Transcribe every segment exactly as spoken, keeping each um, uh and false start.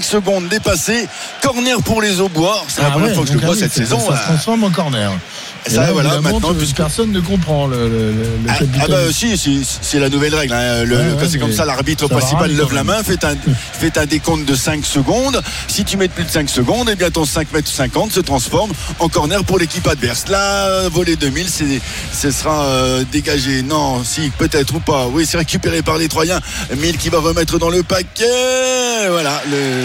secondes dépassées. Corner pour les Aubois. C'est la ah première ouais, fois que je le vois oui, cette saison. Ça se transforme en corner. Ça, là, voilà, maintenant, puisque personne ne comprend le, le, le ah, capitaine. ah bah si, c'est, c'est la nouvelle règle. Hein. Le, ouais, le, ouais, c'est comme ça, l'arbitre principal lève la main, fait un, fait un décompte de cinq secondes. Si tu mets plus de cinq secondes, eh bien ton cinq mètres cinquante se transforme en corner pour l'équipe adverse. Là, volée deux mille, c'est, ce sera euh, dégagé. Non, si, peut-être ou pas. Oui, c'est récupéré par les Troyens. mille qui va remettre dans le paquet. Voilà,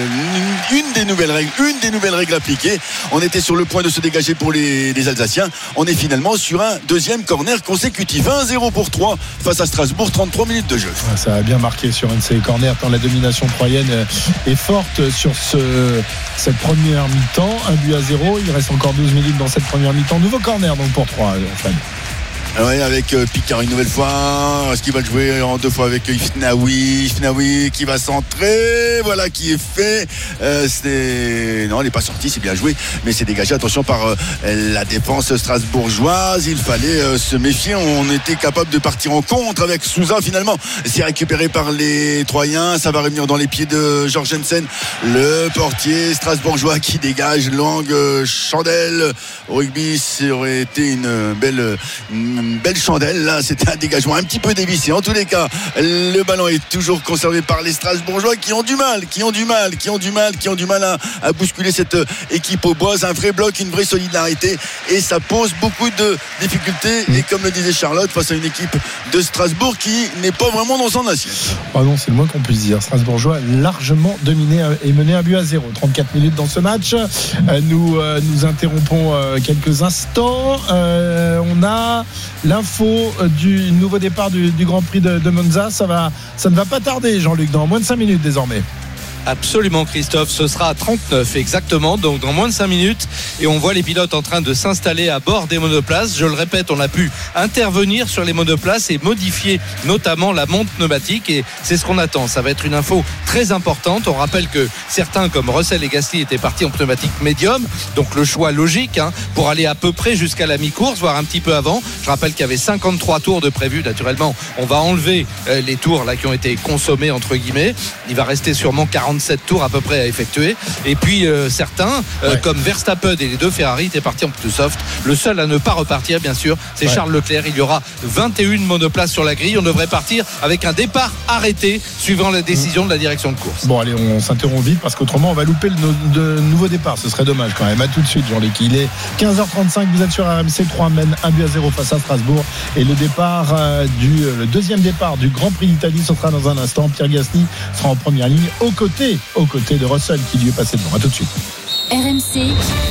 le, une des nouvelles règles, une des nouvelles règles appliquées. On était sur le point de se dégager pour les, les Alsaciens. On est finalement sur un deuxième corner consécutif. un zéro pour trois face à Strasbourg, trente-trois minutes de jeu. Ça a bien marqué sur un de ces corners tant la domination troyenne est forte sur ce, cette première mi-temps. Un but à zéro. Il reste encore douze minutes dans cette première mi-temps. Nouveau corner donc pour trois. Enfin. Ouais, avec euh, Picard une nouvelle fois. Est-ce qu'il va le jouer en deux fois avec Ifnaoui Ifnaoui qui va centrer. Voilà qui est fait. Euh, c'est... Non, il n'est pas sorti, c'est bien joué. Mais c'est dégagé, attention, par euh, la défense strasbourgeoise. Il fallait euh, se méfier. On était capable de partir en contre avec Souza finalement. C'est récupéré par les Troyens. Ça va revenir dans les pieds de Georg Jensen. Le portier strasbourgeois qui dégage. Langue euh, chandelle. Au rugby, ça aurait été une belle... Une Une belle chandelle, là c'était un dégagement un petit peu dévissé. En tous les cas, le ballon est toujours conservé par les Strasbourgeois qui ont du mal, qui ont du mal, qui ont du mal, qui ont du mal à, à bousculer cette équipe aux bois. Un vrai bloc, une vraie solidarité et ça pose beaucoup de difficultés. Et comme le disait Charlotte, face à une équipe de Strasbourg qui n'est pas vraiment dans son assiette. Ah non, c'est le moins qu'on puisse dire. Strasbourgeois largement dominé et mené un but à zéro. trente-quatre minutes dans ce match. Nous nous interrompons quelques instants. Euh, on a l'info du nouveau départ du, du Grand Prix de, de Monza. Ça, va, ça ne va pas tarder, Jean-Luc, dans moins de cinq minutes désormais. Absolument, Christophe, ce sera à trente-neuf exactement, donc dans moins de cinq minutes, et on voit les pilotes en train de s'installer à bord des monoplaces. Je le répète, on a pu intervenir sur les monoplaces et modifier notamment la monte pneumatique, et c'est ce qu'on attend. Ça va être une info très importante. On rappelle que certains comme Russell et Gasly étaient partis en pneumatique médium, donc le choix logique hein, pour aller à peu près jusqu'à la mi-course, voire un petit peu avant. Je rappelle qu'il y avait cinquante-trois tours de prévus. Naturellement, on va enlever euh, les tours là qui ont été consommés entre guillemets. Il va rester sûrement quarante quarante-sept tours à peu près à effectuer. Et puis euh, certains, euh, ouais. comme Verstappen et les deux Ferrari, étaient partis en pneus soft. Le seul à ne pas repartir, bien sûr, c'est ouais. Charles Leclerc. Il y aura vingt et une monoplaces sur la grille. On devrait partir avec un départ arrêté suivant la décision de la direction de course. Bon, allez, on s'interrompt vite parce qu'autrement, on va louper le no- de nouveau départ. Ce serait dommage quand même. À tout de suite, Jean-Luc. Il est quinze heures trente-cinq. Vous êtes sur R M C. trois mène un but à zéro face à Strasbourg. Et le départ euh, du le deuxième départ du Grand Prix d'Italie, ce sera dans un instant. Pierre Gasly sera en première ligne aux côtés, aux côtés de Russell qui lui est passé devant. À tout de suite. R M C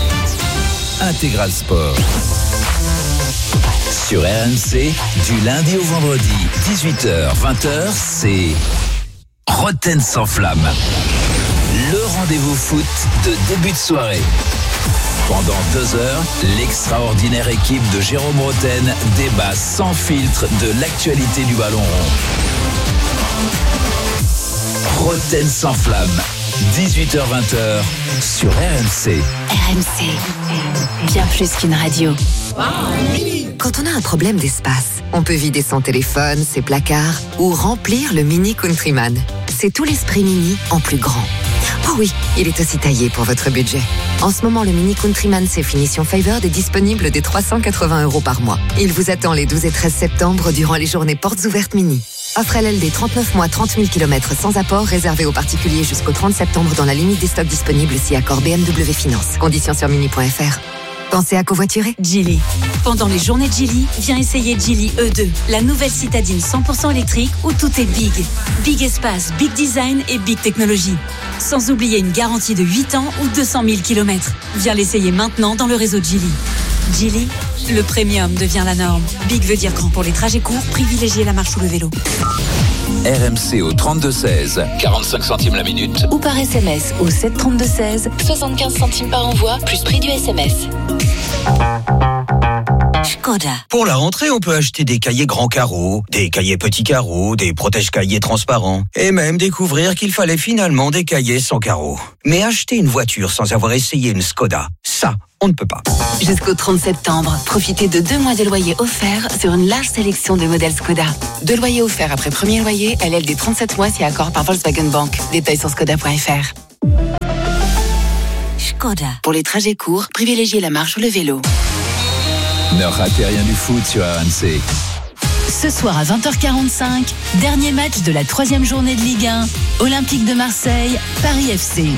Intégral Sport. Sur R M C, du lundi au vendredi, dix-huit heures vingt heures, c'est Roten sans flamme. Le rendez-vous foot de début de soirée. Pendant deux heures, l'extraordinaire équipe de Jérôme Roten débat sans filtre de l'actualité du ballon rond. Roten sans flamme, dix-huit heures vingt heures sur R M C. R M C, bien plus qu'une radio. Quand on a un problème d'espace, on peut vider son téléphone, ses placards ou remplir le Mini Countryman. C'est tout l'esprit Mini en plus grand. Oh oui, il est aussi taillé pour votre budget. En ce moment, le Mini Countryman C finition Favored est disponible dès trois cent quatre-vingts euros par mois. Il vous attend les douze et treize septembre durant les journées portes ouvertes Mini. Offre L L D trente-neuf mois, trente mille kilomètres sans apport, réservé aux particuliers jusqu'au trente septembre dans la limite des stocks disponibles si accord B M W Finance. Conditions sur mini point f r. Pensez à covoiturer. Geely. Pendant les journées de Geely, viens essayer Geely E deux, la nouvelle citadine cent pour cent électrique où tout est big. Big espace, big design et big technologie. Sans oublier une garantie de huit ans ou deux cent mille kilomètres. Viens l'essayer maintenant dans le réseau Geely. Geely, le premium devient la norme. Big veut dire grand pour les trajets courts, privilégiez la marche ou le vélo. R M C au trente-deux seize, quarante-cinq centimes la minute. Ou par S M S au sept trente-deux seize, soixante-quinze centimes par envoi, plus prix du S M S. Skoda. Pour la rentrée, on peut acheter des cahiers grands carreaux, des cahiers petits carreaux, des protège-cahiers transparents, et même découvrir qu'il fallait finalement des cahiers sans carreaux. Mais acheter une voiture sans avoir essayé une Skoda, ça, on ne peut pas. Jusqu'au trente septembre, profitez de deux mois de loyer offert sur une large sélection de modèles Skoda. Deux loyers offerts après premier loyer, L L D trente-sept mois si accord par Volkswagen Bank. Détails sur skoda point f r. Skoda. Pour les trajets courts, privilégiez la marche ou le vélo. Ne ratez rien du foot sur R M C. Ce soir à vingt heures quarante-cinq, dernier match de la troisième journée de Ligue un, Olympique de Marseille, Paris F C.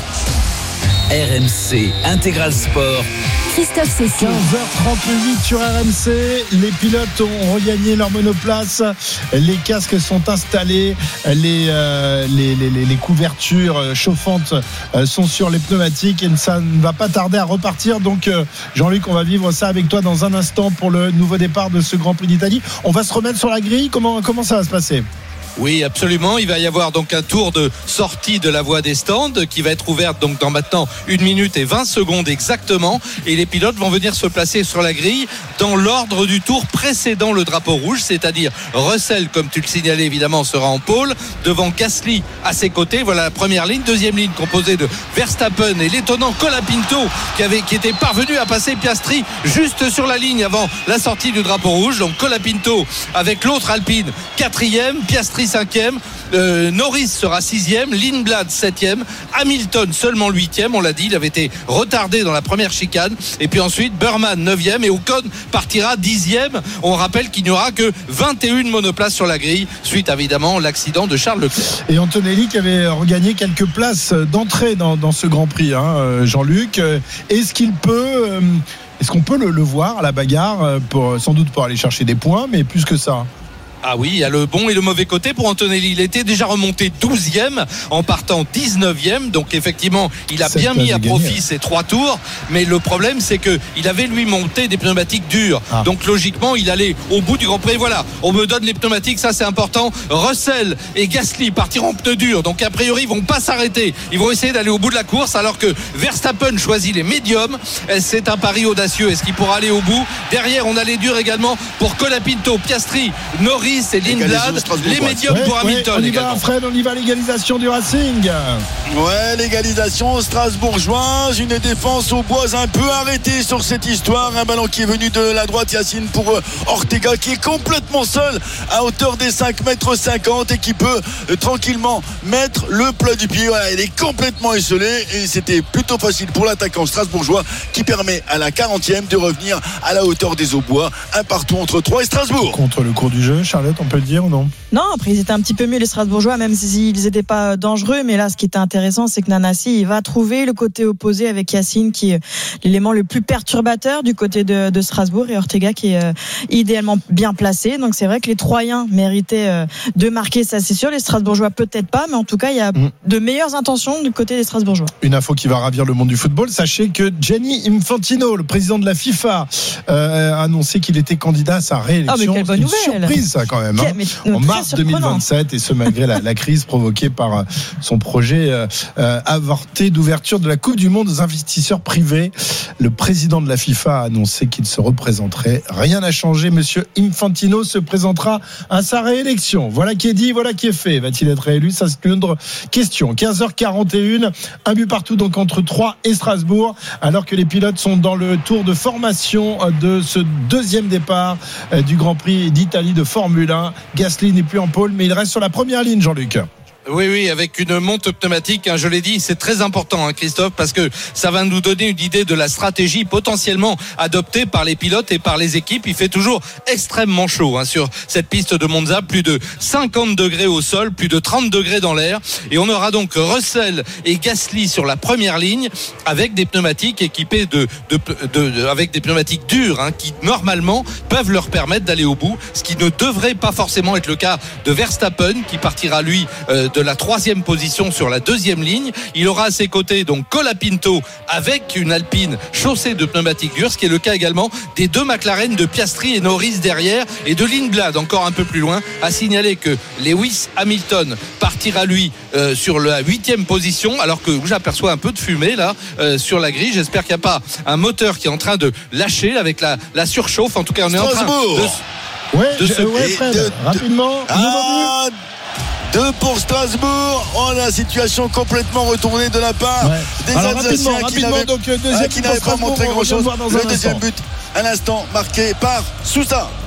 R M C Intégral Sport. Christophe Cessieux. quinze heures trente-huit sur R M C. Les pilotes ont regagné leur monoplace. Les casques sont installés. Les, euh, les, les, les couvertures chauffantes sont sur les pneumatiques et ça ne va pas tarder à repartir. Donc, Jean-Luc, on va vivre ça avec toi dans un instant pour le nouveau départ de ce Grand Prix d'Italie. On va se remettre sur la grille. Comment, comment ça va se passer ? Oui, absolument. Il va y avoir donc un tour de sortie de la voie des stands qui va être ouverte donc dans maintenant une minute et vingt secondes exactement. Et les pilotes vont venir se placer sur la grille dans l'ordre du tour précédant le drapeau rouge, c'est-à-dire Russell, comme tu le signalais évidemment, sera en pôle, devant Gasly à ses côtés. Voilà la première ligne. Deuxième ligne composée de Verstappen et l'étonnant Colapinto qui avait, qui était parvenu à passer Piastri juste sur la ligne avant la sortie du drapeau rouge. Donc Colapinto avec l'autre Alpine quatrième, Piastri cinquième, euh, Norris sera sixième, Lindblad septième, Hamilton seulement huitième, on l'a dit, il avait été retardé dans la première chicane, et puis ensuite Burman neuvième et Ocon partira dixième. On rappelle qu'il n'y aura que vingt et une monoplaces sur la grille suite évidemment l'accident de Charles Leclerc. Et Antonelli qui avait regagné quelques places d'entrée dans, dans ce Grand Prix, hein, Jean-Luc. Est-ce qu'il peut, est-ce qu'on peut le, le voir à la bagarre, pour, sans doute pour aller chercher des points, mais plus que ça? Ah oui, il y a le bon et le mauvais côté pour Antonelli. Il était déjà remonté douzième en partant dix-neuvième. Donc effectivement, il a bien mis à profit ses trois tours. Mais le problème, c'est qu'il avait lui monté des pneumatiques dures. Ah. Donc logiquement, il allait au bout du Grand Prix. Voilà, on me donne les pneumatiques, ça c'est important. Russell et Gasly partiront en pneus durs. Donc a priori, ils vont pas s'arrêter. Ils vont essayer d'aller au bout de la course. Alors que Verstappen choisit les médiums. C'est un pari audacieux. Est-ce qu'il pourra aller au bout? Derrière, on a les durs également pour Colapinto, Piastri, Norris et Lindblad, les médiums ouais, pour Hamilton. Ouais, on y également. va, Fred, on y va, l'égalisation du Racing. Ouais, l'égalisation strasbourgeoise, une défense aux bois un peu arrêtée sur cette histoire. Un ballon qui est venu de la droite, Yacine, pour Ortega, qui est complètement seul à hauteur des cinq mètres cinquante et qui peut euh, tranquillement mettre le plat du pied. Voilà, il est complètement esselé et c'était plutôt facile pour l'attaquant strasbourgeois qui permet à la quarantième de revenir à la hauteur des Aubois. Un partout entre Troyes et Strasbourg. Contre le cours du jeu, Charles, on peut le dire ou non? Non, après ils étaient un petit peu mieux les Strasbourgeois, même s'ils n'étaient pas dangereux. Mais là, ce qui était intéressant, c'est que Nanassi, il va trouver le côté opposé avec Yacine, qui est l'élément le plus perturbateur du côté de, de Strasbourg, et Ortega qui est euh, idéalement bien placé. Donc c'est vrai que les Troyens méritaient euh, de marquer, ça c'est sûr. Les Strasbourgeois peut-être pas, mais en tout cas il y a mmh. de meilleures intentions du côté des Strasbourgeois. Une info qui va ravir le monde du football. Sachez que Gianni Infantino, le président de la FIFA, euh, a annoncé qu'il était candidat à sa réélection. Oh, mais quelle bonne une nouvelle. Surprise ça quand même. Hein. En mars deux mille vingt-sept, et ce malgré la, la crise provoquée par son projet euh, euh, avorté d'ouverture de la Coupe du Monde aux investisseurs privés. Le président de la FIFA a annoncé qu'il se représenterait. Rien n'a changé. Monsieur Infantino se présentera à sa réélection. Voilà qui est dit, voilà qui est fait. Va-t-il être réélu? Ça c'est une autre question. quinze heures quarante et une, un but partout donc entre Troyes et Strasbourg, alors que les pilotes sont dans le tour de formation de ce deuxième départ du Grand Prix d'Italie de Formule un. Gasly n'est plus en pôle, mais il reste sur la première ligne, Jean-Luc. Oui, oui, avec une monte pneumatique, hein, je l'ai dit, c'est très important, hein, Christophe, parce que ça va nous donner une idée de la stratégie potentiellement adoptée par les pilotes et par les équipes. Il fait toujours extrêmement chaud hein, sur cette piste de Monza, plus de cinquante degrés au sol, plus de trente degrés dans l'air, et on aura donc Russell et Gasly sur la première ligne avec des pneumatiques équipés de, de, de, de avec des pneumatiques durs hein, qui normalement peuvent leur permettre d'aller au bout, ce qui ne devrait pas forcément être le cas de Verstappen qui partira lui euh, de la troisième position sur la deuxième ligne. Il aura à ses côtés donc Colapinto avec une Alpine chaussée de pneumatiques dures, ce qui est le cas également des deux McLaren de Piastri et Norris derrière, et de Lindblad encore un peu plus loin. À signaler que Lewis Hamilton partira lui euh, sur la huitième position, alors que j'aperçois un peu de fumée là euh, sur la grille. J'espère qu'il n'y a pas un moteur qui est en train de lâcher avec la, la surchauffe. En tout cas, on est en train de, ouais, de se... ouais, Fred, de, rapidement. Ah, deux pour Strasbourg. Oh, la situation complètement retournée de la part ouais. des Alors, Alsaciens rapidement, qui rapidement, n'avaient, donc, deuxième ah, qui n'avaient pas montré grand chose. Le deuxième instant. but, à l'instant, marqué par Sousa.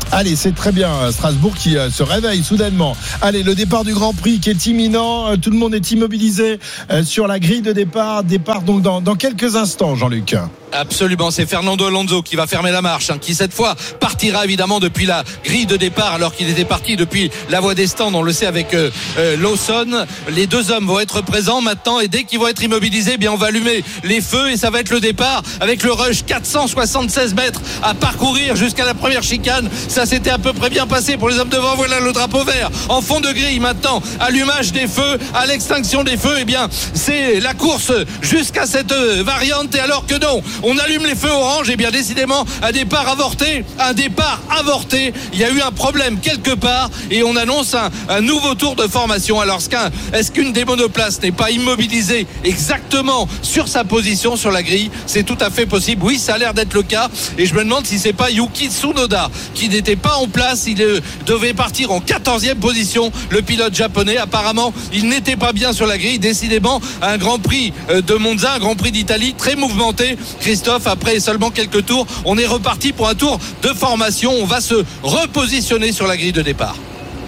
Allez, c'est très bien. Strasbourg qui euh, se réveille soudainement. Allez, le départ du Grand Prix qui est imminent. Euh, tout le monde est immobilisé euh, sur la grille de départ. Départ donc dans, dans quelques instants, Jean-Luc. Absolument, c'est Fernando Alonso qui va fermer la marche, hein, qui cette fois partira évidemment depuis la grille de départ alors qu'il était parti depuis la voie des stands, on le sait, avec euh, euh, Lawson. Les deux hommes vont être présents maintenant et dès qu'ils vont être immobilisés, eh bien on va allumer les feux et ça va être le départ avec le rush, quatre cent soixante-seize mètres à parcourir jusqu'à la première chicane. Ça s'était à peu près bien passé pour les hommes devant. Voilà le drapeau vert en fond de grille maintenant, allumage des feux, à l'extinction des feux. Eh bien c'est la course jusqu'à cette euh, variante, et alors que non, on allume les feux orange, et bien décidément un départ avorté, un départ avorté. Il y a eu un problème quelque part et on annonce un, un nouveau tour de formation. Alors est-ce qu'une des monoplaces n'est pas immobilisée exactement sur sa position sur la grille? C'est tout à fait possible. Oui, ça a l'air d'être le cas et je me demande si c'est pas Yuki Tsunoda qui n'était pas en place. Il euh, devait partir en quatorzième position, le pilote japonais. Apparemment il n'était pas bien sur la grille. Décidément un Grand Prix de Monza, un Grand Prix d'Italie très mouvementé. Christophe, après seulement quelques tours, on est reparti pour un tour de formation. On va se repositionner sur la grille de départ.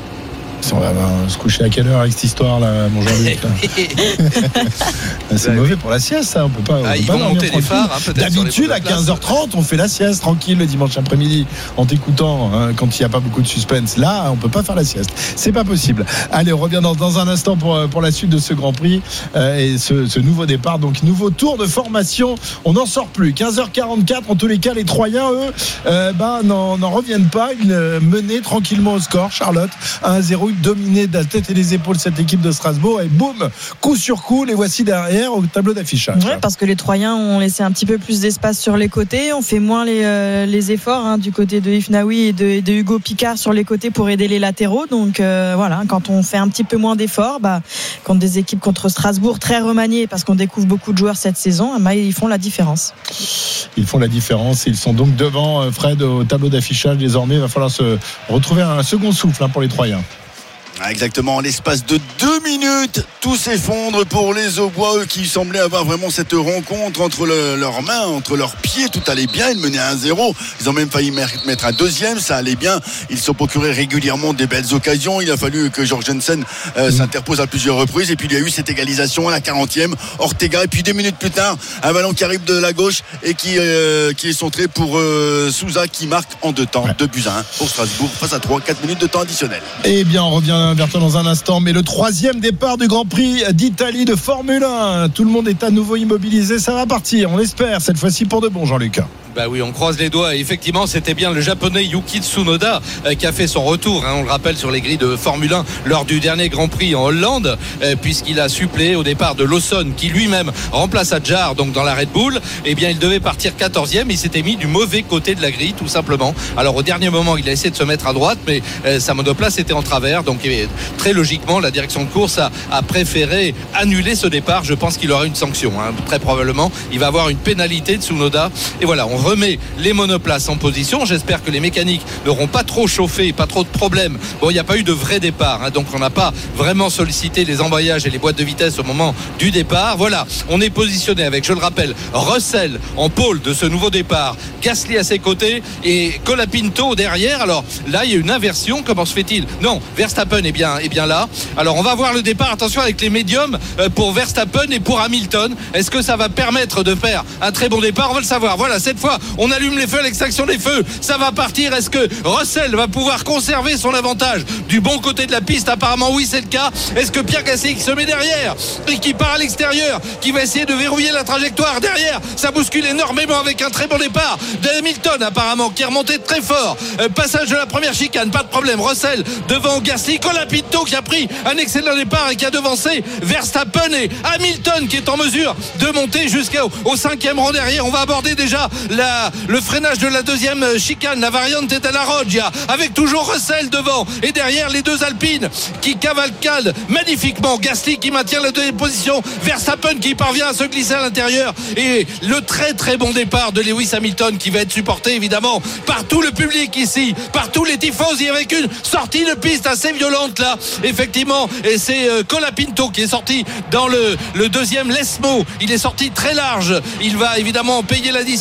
On va se coucher à quelle heure avec cette histoire là, mon Jean-Luc? C'est bah, mauvais oui. pour la sieste, ça. On peut pas. On ah, peut ils pas vont monter les phares. Hein, D'habitude, à quinze heures trente, on fait la sieste tranquille le dimanche après-midi en t'écoutant hein, quand il n'y a pas beaucoup de suspense. Là, on peut pas faire la sieste. C'est pas possible. Allez, on revient dans, dans un instant pour, pour la suite de ce Grand Prix euh, et ce, ce nouveau départ. Donc, nouveau tour de formation. On n'en sort plus. quinze heures quarante-quatre. En tous les cas, les Troyens, eux, euh, bah, n'en, n'en reviennent pas. Ils menaient tranquillement au score. Charlotte, un à zéro. Dominé de la tête et des épaules cette équipe de Strasbourg, et boum, coup sur coup, les voici derrière au tableau d'affichage. Ouais, parce que les Troyens ont laissé un petit peu plus d'espace sur les côtés, on fait moins les, euh, les efforts hein, du côté de Ifnaoui et de, de Hugo Picard sur les côtés pour aider les latéraux. Donc euh, voilà, quand on fait un petit peu moins d'efforts, bah, contre des équipes contre Strasbourg très remaniées, parce qu'on découvre beaucoup de joueurs cette saison, bah, ils font la différence. Ils font la différence, ils sont donc devant Fred au tableau d'affichage. Désormais, il va falloir se retrouver un second souffle hein, pour les Troyens. Exactement, en l'espace de deux minutes, tout s'effondre pour les Aubois, eux qui semblaient avoir vraiment cette rencontre entre le, leurs mains, entre leurs pieds. Tout allait bien, ils menaient un zéro. Ils ont même failli mettre un deuxième, ça allait bien. Ils se sont procurés régulièrement des belles occasions. Il a fallu que Georg Jensen euh, mmh. s'interpose à plusieurs reprises. Et puis il y a eu cette égalisation à la quarantième. Ortega, et puis deux minutes plus tard, un ballon qui arrive de la gauche et qui, euh, qui est centré pour euh, Souza, qui marque en deux temps, ouais. deux buts à un pour Strasbourg face à trois, quatre minutes de temps additionnel. Eh bien, on revient vers toi dans un instant, mais le troisième départ du Grand Prix d'Italie de Formule un, tout le monde est à nouveau immobilisé, ça va partir, on l'espère, cette fois-ci pour de bon, Jean-Luc. Bah oui, on croise les doigts. Effectivement, c'était bien le japonais Yuki Tsunoda euh, qui a fait son retour, hein, on le rappelle, sur les grilles de Formule un lors du dernier Grand Prix en Hollande, euh, puisqu'il a suppléé au départ de Lawson, qui lui-même remplace Adjar donc dans la Red Bull. Eh bien, il devait partir quatorzième, il s'était mis du mauvais côté de la grille, tout simplement. Alors au dernier moment, il a essayé de se mettre à droite, mais euh, sa monoplace était en travers, donc eh, très logiquement, la direction de course a, a préféré annuler ce départ. Je pense qu'il aura une sanction, hein, très probablement. Il va avoir une pénalité de Tsunoda. Et voilà, on remet les monoplaces en position. J'espère que les mécaniques n'auront pas trop chauffé, pas trop de problèmes. Bon, il n'y a pas eu de vrai départ, hein, donc on n'a pas vraiment sollicité les embrayages et les boîtes de vitesse au moment du départ. Voilà, on est positionné avec, je le rappelle, Russell en pôle de ce nouveau départ, Gasly à ses côtés et Colapinto derrière. Alors là, il y a une inversion. Comment se fait-il? Non, Verstappen est bien, est bien là. Alors on va voir le départ, attention, avec les médiums pour Verstappen et pour Hamilton. Est-ce que ça va permettre de faire un très bon départ? On va le savoir. Voilà, cette fois on allume les feux à l'extinction des feux, ça va partir. Est-ce que Russell va pouvoir conserver son avantage du bon côté de la piste? Apparemment oui, c'est le cas. Est-ce que Pierre Gasly qui se met derrière et qui part à l'extérieur, qui va essayer de verrouiller la trajectoire derrière? Ça bouscule énormément avec un très bon départ de Hamilton apparemment, qui est remonté très fort. euh, passage de la première chicane, pas de problème. Russell devant Gasly, Colapinto qui a pris un excellent départ et qui a devancé Verstappen, et Hamilton qui est en mesure de monter jusqu'au au cinquième rang derrière. On va aborder déjà la, le freinage de la deuxième chicane, la variante della Roggia, avec toujours Russell devant et derrière les deux Alpines qui cavalcadent magnifiquement. Gasly qui maintient la deuxième position, Verstappen qui parvient à se glisser à l'intérieur, et le très très bon départ de Lewis Hamilton qui va être supporté évidemment par tout le public ici, par tous les tifosi, avec une sortie de piste assez violente là, effectivement. Et c'est euh, Colapinto qui est sorti dans le, le deuxième Lesmo. Il est sorti très large, il va évidemment payer l'addition. Colapinto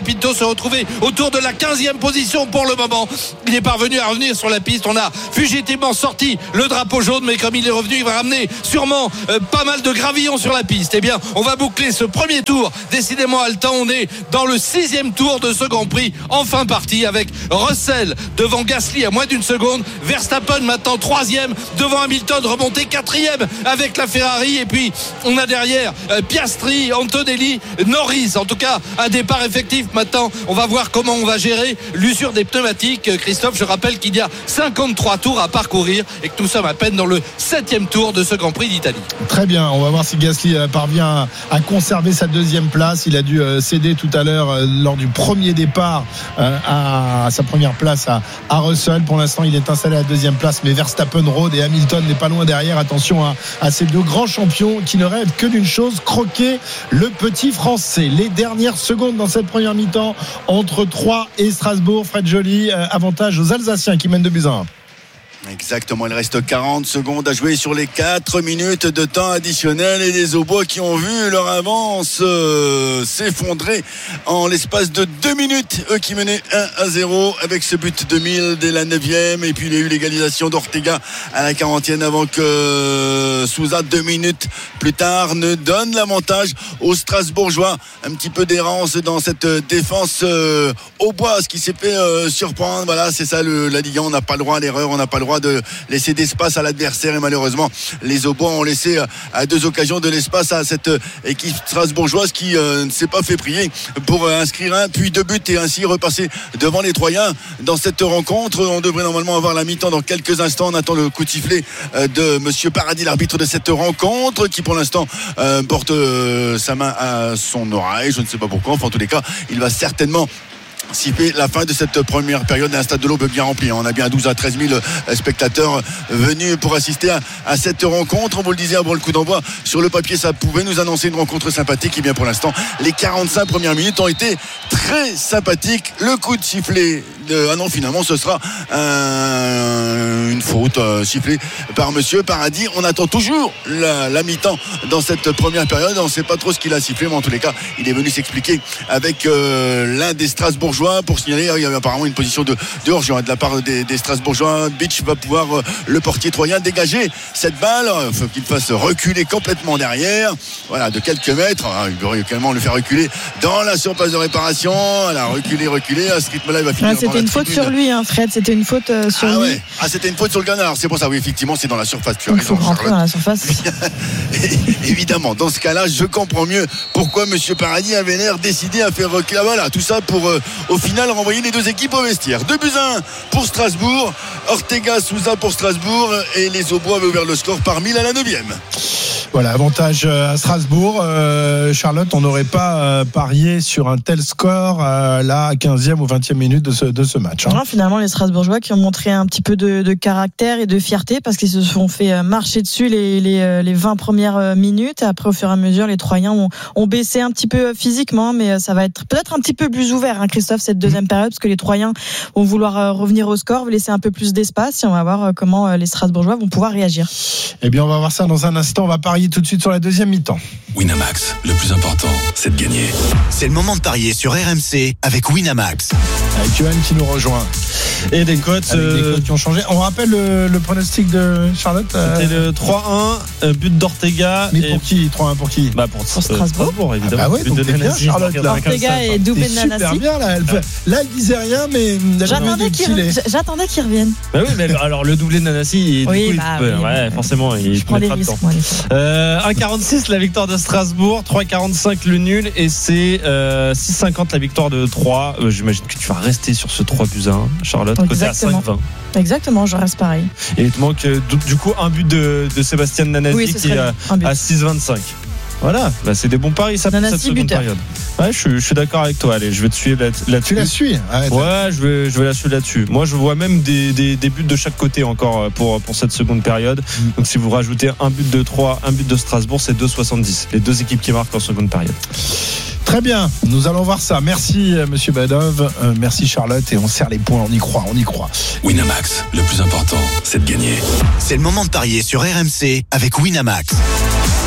Pinto se retrouver autour de la quinzième position pour le moment. Il est parvenu à revenir sur la piste. On a fugitivement sorti le drapeau jaune, mais comme il est revenu, il va ramener sûrement euh, pas mal de gravillons sur la piste. Eh bien, on va boucler ce premier tour. Décidément haletant, on est dans le sixième tour de ce Grand Prix, enfin parti, avec Russell devant Gasly à moins d'une seconde, Verstappen maintenant troisième devant Hamilton, remonté quatrième avec la Ferrari, et puis on a derrière euh, Piastri, Antonelli, Norris. En tout cas, un départ effectif. Maintenant, on va voir comment on va gérer l'usure des pneumatiques. Christophe, je rappelle qu'il y a cinquante-trois tours à parcourir et que nous sommes à peine dans le septième tour de ce Grand Prix d'Italie. Très bien, on va voir si Gasly parvient à conserver sa deuxième place. Il a dû céder tout à l'heure lors du premier départ à sa première place à, à Russell. Pour l'instant, il est installé à la deuxième place, mais Verstappen rôde et Hamilton n'est pas loin derrière. Attention à, à ces deux grands champions qui ne rêvent que d'une chose, croquer le petit Français. Les dernières secondes dans cette première mi-temps entre Troyes et Strasbourg. Fred Joly, avantage aux Alsaciens qui mènent de buts à un. Exactement, il reste quarante secondes à jouer sur les quatre minutes de temps additionnel et les Aubois qui ont vu leur avance euh, s'effondrer en l'espace de deux minutes, eux qui menaient un à zéro avec ce but de Mille dès la neuvième, et puis il y a eu l'égalisation d'Ortega à la quarantième avant que euh, Souza deux minutes plus tard ne donne l'avantage aux Strasbourgeois. Un petit peu d'errance dans cette défense euh, Auboise qui s'est fait euh, surprendre. Voilà, c'est ça le, la Ligue un, on n'a pas le droit à l'erreur, on n'a pas le droit de laisser d'espace à l'adversaire, et malheureusement les Aubois ont laissé à deux occasions de l'espace à cette équipe strasbourgeoise qui euh, ne s'est pas fait prier pour euh, inscrire un puis deux buts et ainsi repasser devant les Troyens dans cette rencontre. On devrait normalement avoir la mi-temps dans quelques instants. On attend le coup de sifflet euh, de Monsieur Paradis, l'arbitre de cette rencontre, qui pour l'instant euh, porte euh, sa main à son oreille, je ne sais pas pourquoi. Enfin, en tous les cas, il va certainement siffler la fin de cette première période. Un stade de l'Aube bien rempli. On a bien douze à treize mille spectateurs venus pour assister à, à cette rencontre. On vous le disait avant le coup d'envoi, sur le papier ça pouvait nous annoncer une rencontre sympathique. Et bien pour l'instant, les quarante-cinq premières minutes ont été très sympathiques. Le coup de sifflet de... ah non, finalement ce sera un... une faute euh, sifflée par Monsieur Paradis. On attend toujours la, la mi-temps dans cette première période. On ne sait pas trop ce qu'il a sifflé, mais en tous les cas il est venu s'expliquer avec euh, l'un des Strasbourgeois pour signaler il y avait apparemment une position de, de hors-jeu de la part des, des Strasbourgeois. Beach va pouvoir, le portier troyen, dégager cette balle. Il faut qu'il fasse reculer complètement derrière, voilà, de quelques mètres. Il devrait également le faire reculer dans la surface de réparation. Voilà, reculer, reculer. À ce rythme-là, il va finir. Ah, c'était une faute tribune. sur lui, hein, Fred. C'était une faute euh, sur ah, lui. Ouais. Ah, c'était une faute sur le canard. C'est pour ça, oui, effectivement, c'est dans la surface. Tu as Il faut raison, rentrer Charlotte. dans la surface. Évidemment, dans ce cas-là, je comprends mieux pourquoi Monsieur Paradis avait l'air décidé à faire reculer. Ah, voilà, tout ça pour euh, au final renvoyer les deux équipes au vestiaire. deux buts à un pour Strasbourg. Ortega, Souza pour Strasbourg, et les Aubois avaient ouvert le score par Mille à la neuvième. Voilà, avantage à Strasbourg. Euh, Charlotte, on n'aurait pas euh, parié sur un tel score euh, là, quinzième ou vingtième minute de ce, de ce match. Hein. Non, finalement, les Strasbourgeois qui ont montré un petit peu de, de caractère et de fierté parce qu'ils se sont fait marcher dessus les, les, les vingt premières minutes. Après, au fur et à mesure, les Troyens ont, ont baissé un petit peu physiquement, mais ça va être peut-être un petit peu plus ouvert, hein, Christophe, cette deuxième période, parce que les Troyens vont vouloir revenir au score, laisser un peu plus d'espace, et on va voir comment les Strasbourgeois vont pouvoir réagir. Eh bien, on va voir ça dans un instant. On va parier tout de suite sur la deuxième mi-temps. Winamax, le plus important, c'est de gagner. C'est le moment de parier sur R M C avec Winamax. Avec Johan qui nous rejoint. Et des cotes, Avec euh... des cotes qui ont changé. On rappelle le, le pronostic de Charlotte. C'était euh... le trois un, euh, but d'Ortega. Mais et... pour qui trois un pour qui bah pour, pour Strasbourg. Strasbourg, évidemment. Ah bah ouais, donc t'es bien, Charlotte. Là. Ortega et doublé de Nanassi. Super bien là. Elle fait... Là, elle disait rien, mais j'attendais qu'il revienne. J'attendais qu'il revienne. Bah oui, mais alors le doublé de Nanassi, oui, du coup, bah, il... oui, ouais, oui. forcément, il je prends des risques. Moi, euh, un quarante-six la victoire de Strasbourg, trois quarante-cinq le nul, et c'est euh, six cinquante la victoire de Troyes. Euh, j'imagine que tu vas rester sur ce trois buts à un, Charlotte, côté à cinq vingt. Exactement, je reste pareil. Et il te manque du coup un but de, de Sébastien Nanassi oui, qui est à, à six vingt-cinq. Voilà, bah c'est des bons paris ça pour cette seconde buteur. Période. Ouais, je, je suis d'accord avec toi. Allez, je vais te suivre là, là-dessus. Tu la suis Arrête. Ouais, je vais, je vais la suivre là-dessus. Moi, je vois même des, des, des buts de chaque côté encore pour, pour cette seconde période. Mmh. Donc, si vous rajoutez un but de Troyes, un but de Strasbourg, c'est deux soixante-dix. Les deux équipes qui marquent en seconde période. Très bien, nous allons voir ça. Merci Monsieur Badov, euh, merci Charlotte, et on serre les poings, on y croit, on y croit. Winamax, le plus important, c'est de gagner. C'est le moment de parier sur R M C avec Winamax.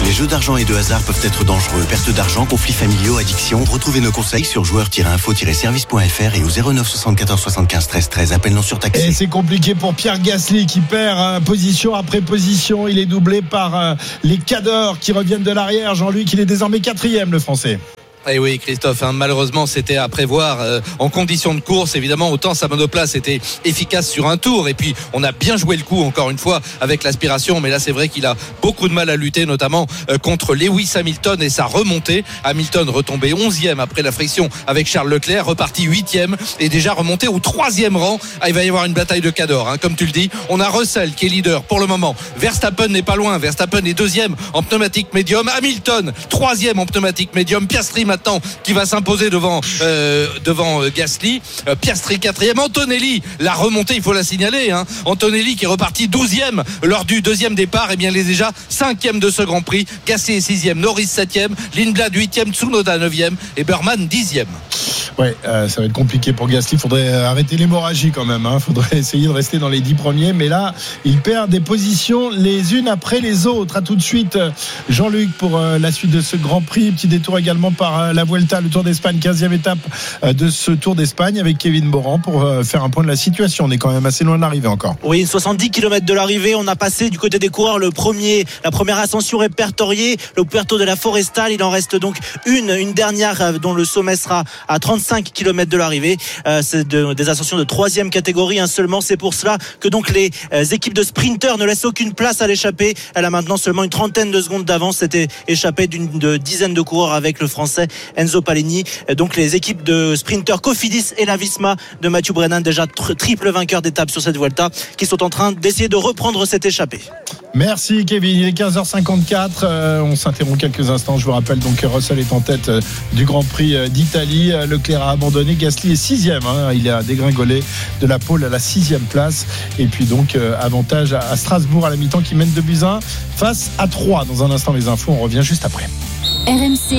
Les jeux d'argent et de hasard peuvent être dangereux. Perte d'argent, conflits familiaux, addiction. Retrouvez nos conseils sur joueurs tiret info tiret service point f r et au zéro neuf soixante-quatorze soixante-quinze treize treize. Appel non surtaxé. Et c'est compliqué pour Pierre Gasly qui perd euh, position après position. Il est doublé par euh, les cadors qui reviennent de l'arrière. Jean-Luc, il est désormais quatrième, le Français. Et oui, Christophe, hein, malheureusement, c'était à prévoir euh, en conditions de course. Évidemment, autant sa monoplace était efficace sur un tour. Et puis, on a bien joué le coup, encore une fois, avec l'aspiration. Mais là, c'est vrai qu'il a beaucoup de mal à lutter, notamment euh, contre Lewis Hamilton et sa remontée. Hamilton retombé onzième après la friction avec Charles Leclerc, reparti huitième et déjà remonté au troisième rang. Ah, il va y avoir une bataille de cadors, hein, comme tu le dis. On a Russell qui est leader pour le moment. Verstappen n'est pas loin. Verstappen est deuxième en pneumatique médium. Hamilton, troisième en pneumatique médium. Piastri maintenant qui va s'imposer devant euh, devant euh, Gasly. euh, Piastri quatrième. Antonelli, la remontée, il faut la signaler, hein. Antonelli qui est reparti douzième lors du deuxième départ. Et bien il est déjà cinquième de ce Grand Prix. Gasly est sixième, Norris septième, Lindblad huitième, Tsunoda neuvième et Burman dixième. Ouais, euh, ça va être compliqué pour Gasly. Il faudrait arrêter l'hémorragie quand même. Il hein. faudrait essayer de rester dans les dix premiers. Mais là, il perd des positions les unes après les autres. À tout de suite, Jean-Luc, pour euh, la suite de ce Grand Prix. Petit détour également par euh, la Vuelta, le Tour d'Espagne, quinzième étape euh, de ce Tour d'Espagne avec Kevin Morand pour euh, faire un point de la situation. On est quand même assez loin de l'arrivée encore. Oui, soixante-dix kilomètres de l'arrivée. On a passé du côté des coureurs le premier, la première ascension répertoriée, le Puerto de la Forestale. Il en reste donc une, une dernière euh, dont le sommet sera à trente-cinq kilomètres de l'arrivée. Euh, c'est de, des ascensions de troisième catégorie hein, seulement. C'est pour cela que donc les euh, équipes de sprinteurs ne laissent aucune place à l'échappée. Elle a maintenant seulement une trentaine de secondes d'avance. C'était échappé d'une de dizaine de coureurs avec le français Enzo Paleni. Et donc les équipes de sprinteurs Cofidis et la Visma de Mathieu Brennan, déjà tr- triple vainqueur d'étape sur cette Vuelta, qui sont en train d'essayer de reprendre cette échappée. Merci Kevin, il est quinze heures cinquante-quatre, euh, on s'interrompt quelques instants. Je vous rappelle donc que Russell est en tête euh, du Grand Prix euh, d'Italie. euh, Leclerc a abandonné, Gasly est sixième, hein, il a dégringolé de la pole à la sixième place. Et puis donc euh, avantage à, à Strasbourg à la mi-temps qui mène deux buts à un face à trois. Dans un instant les infos, on revient juste après. R M C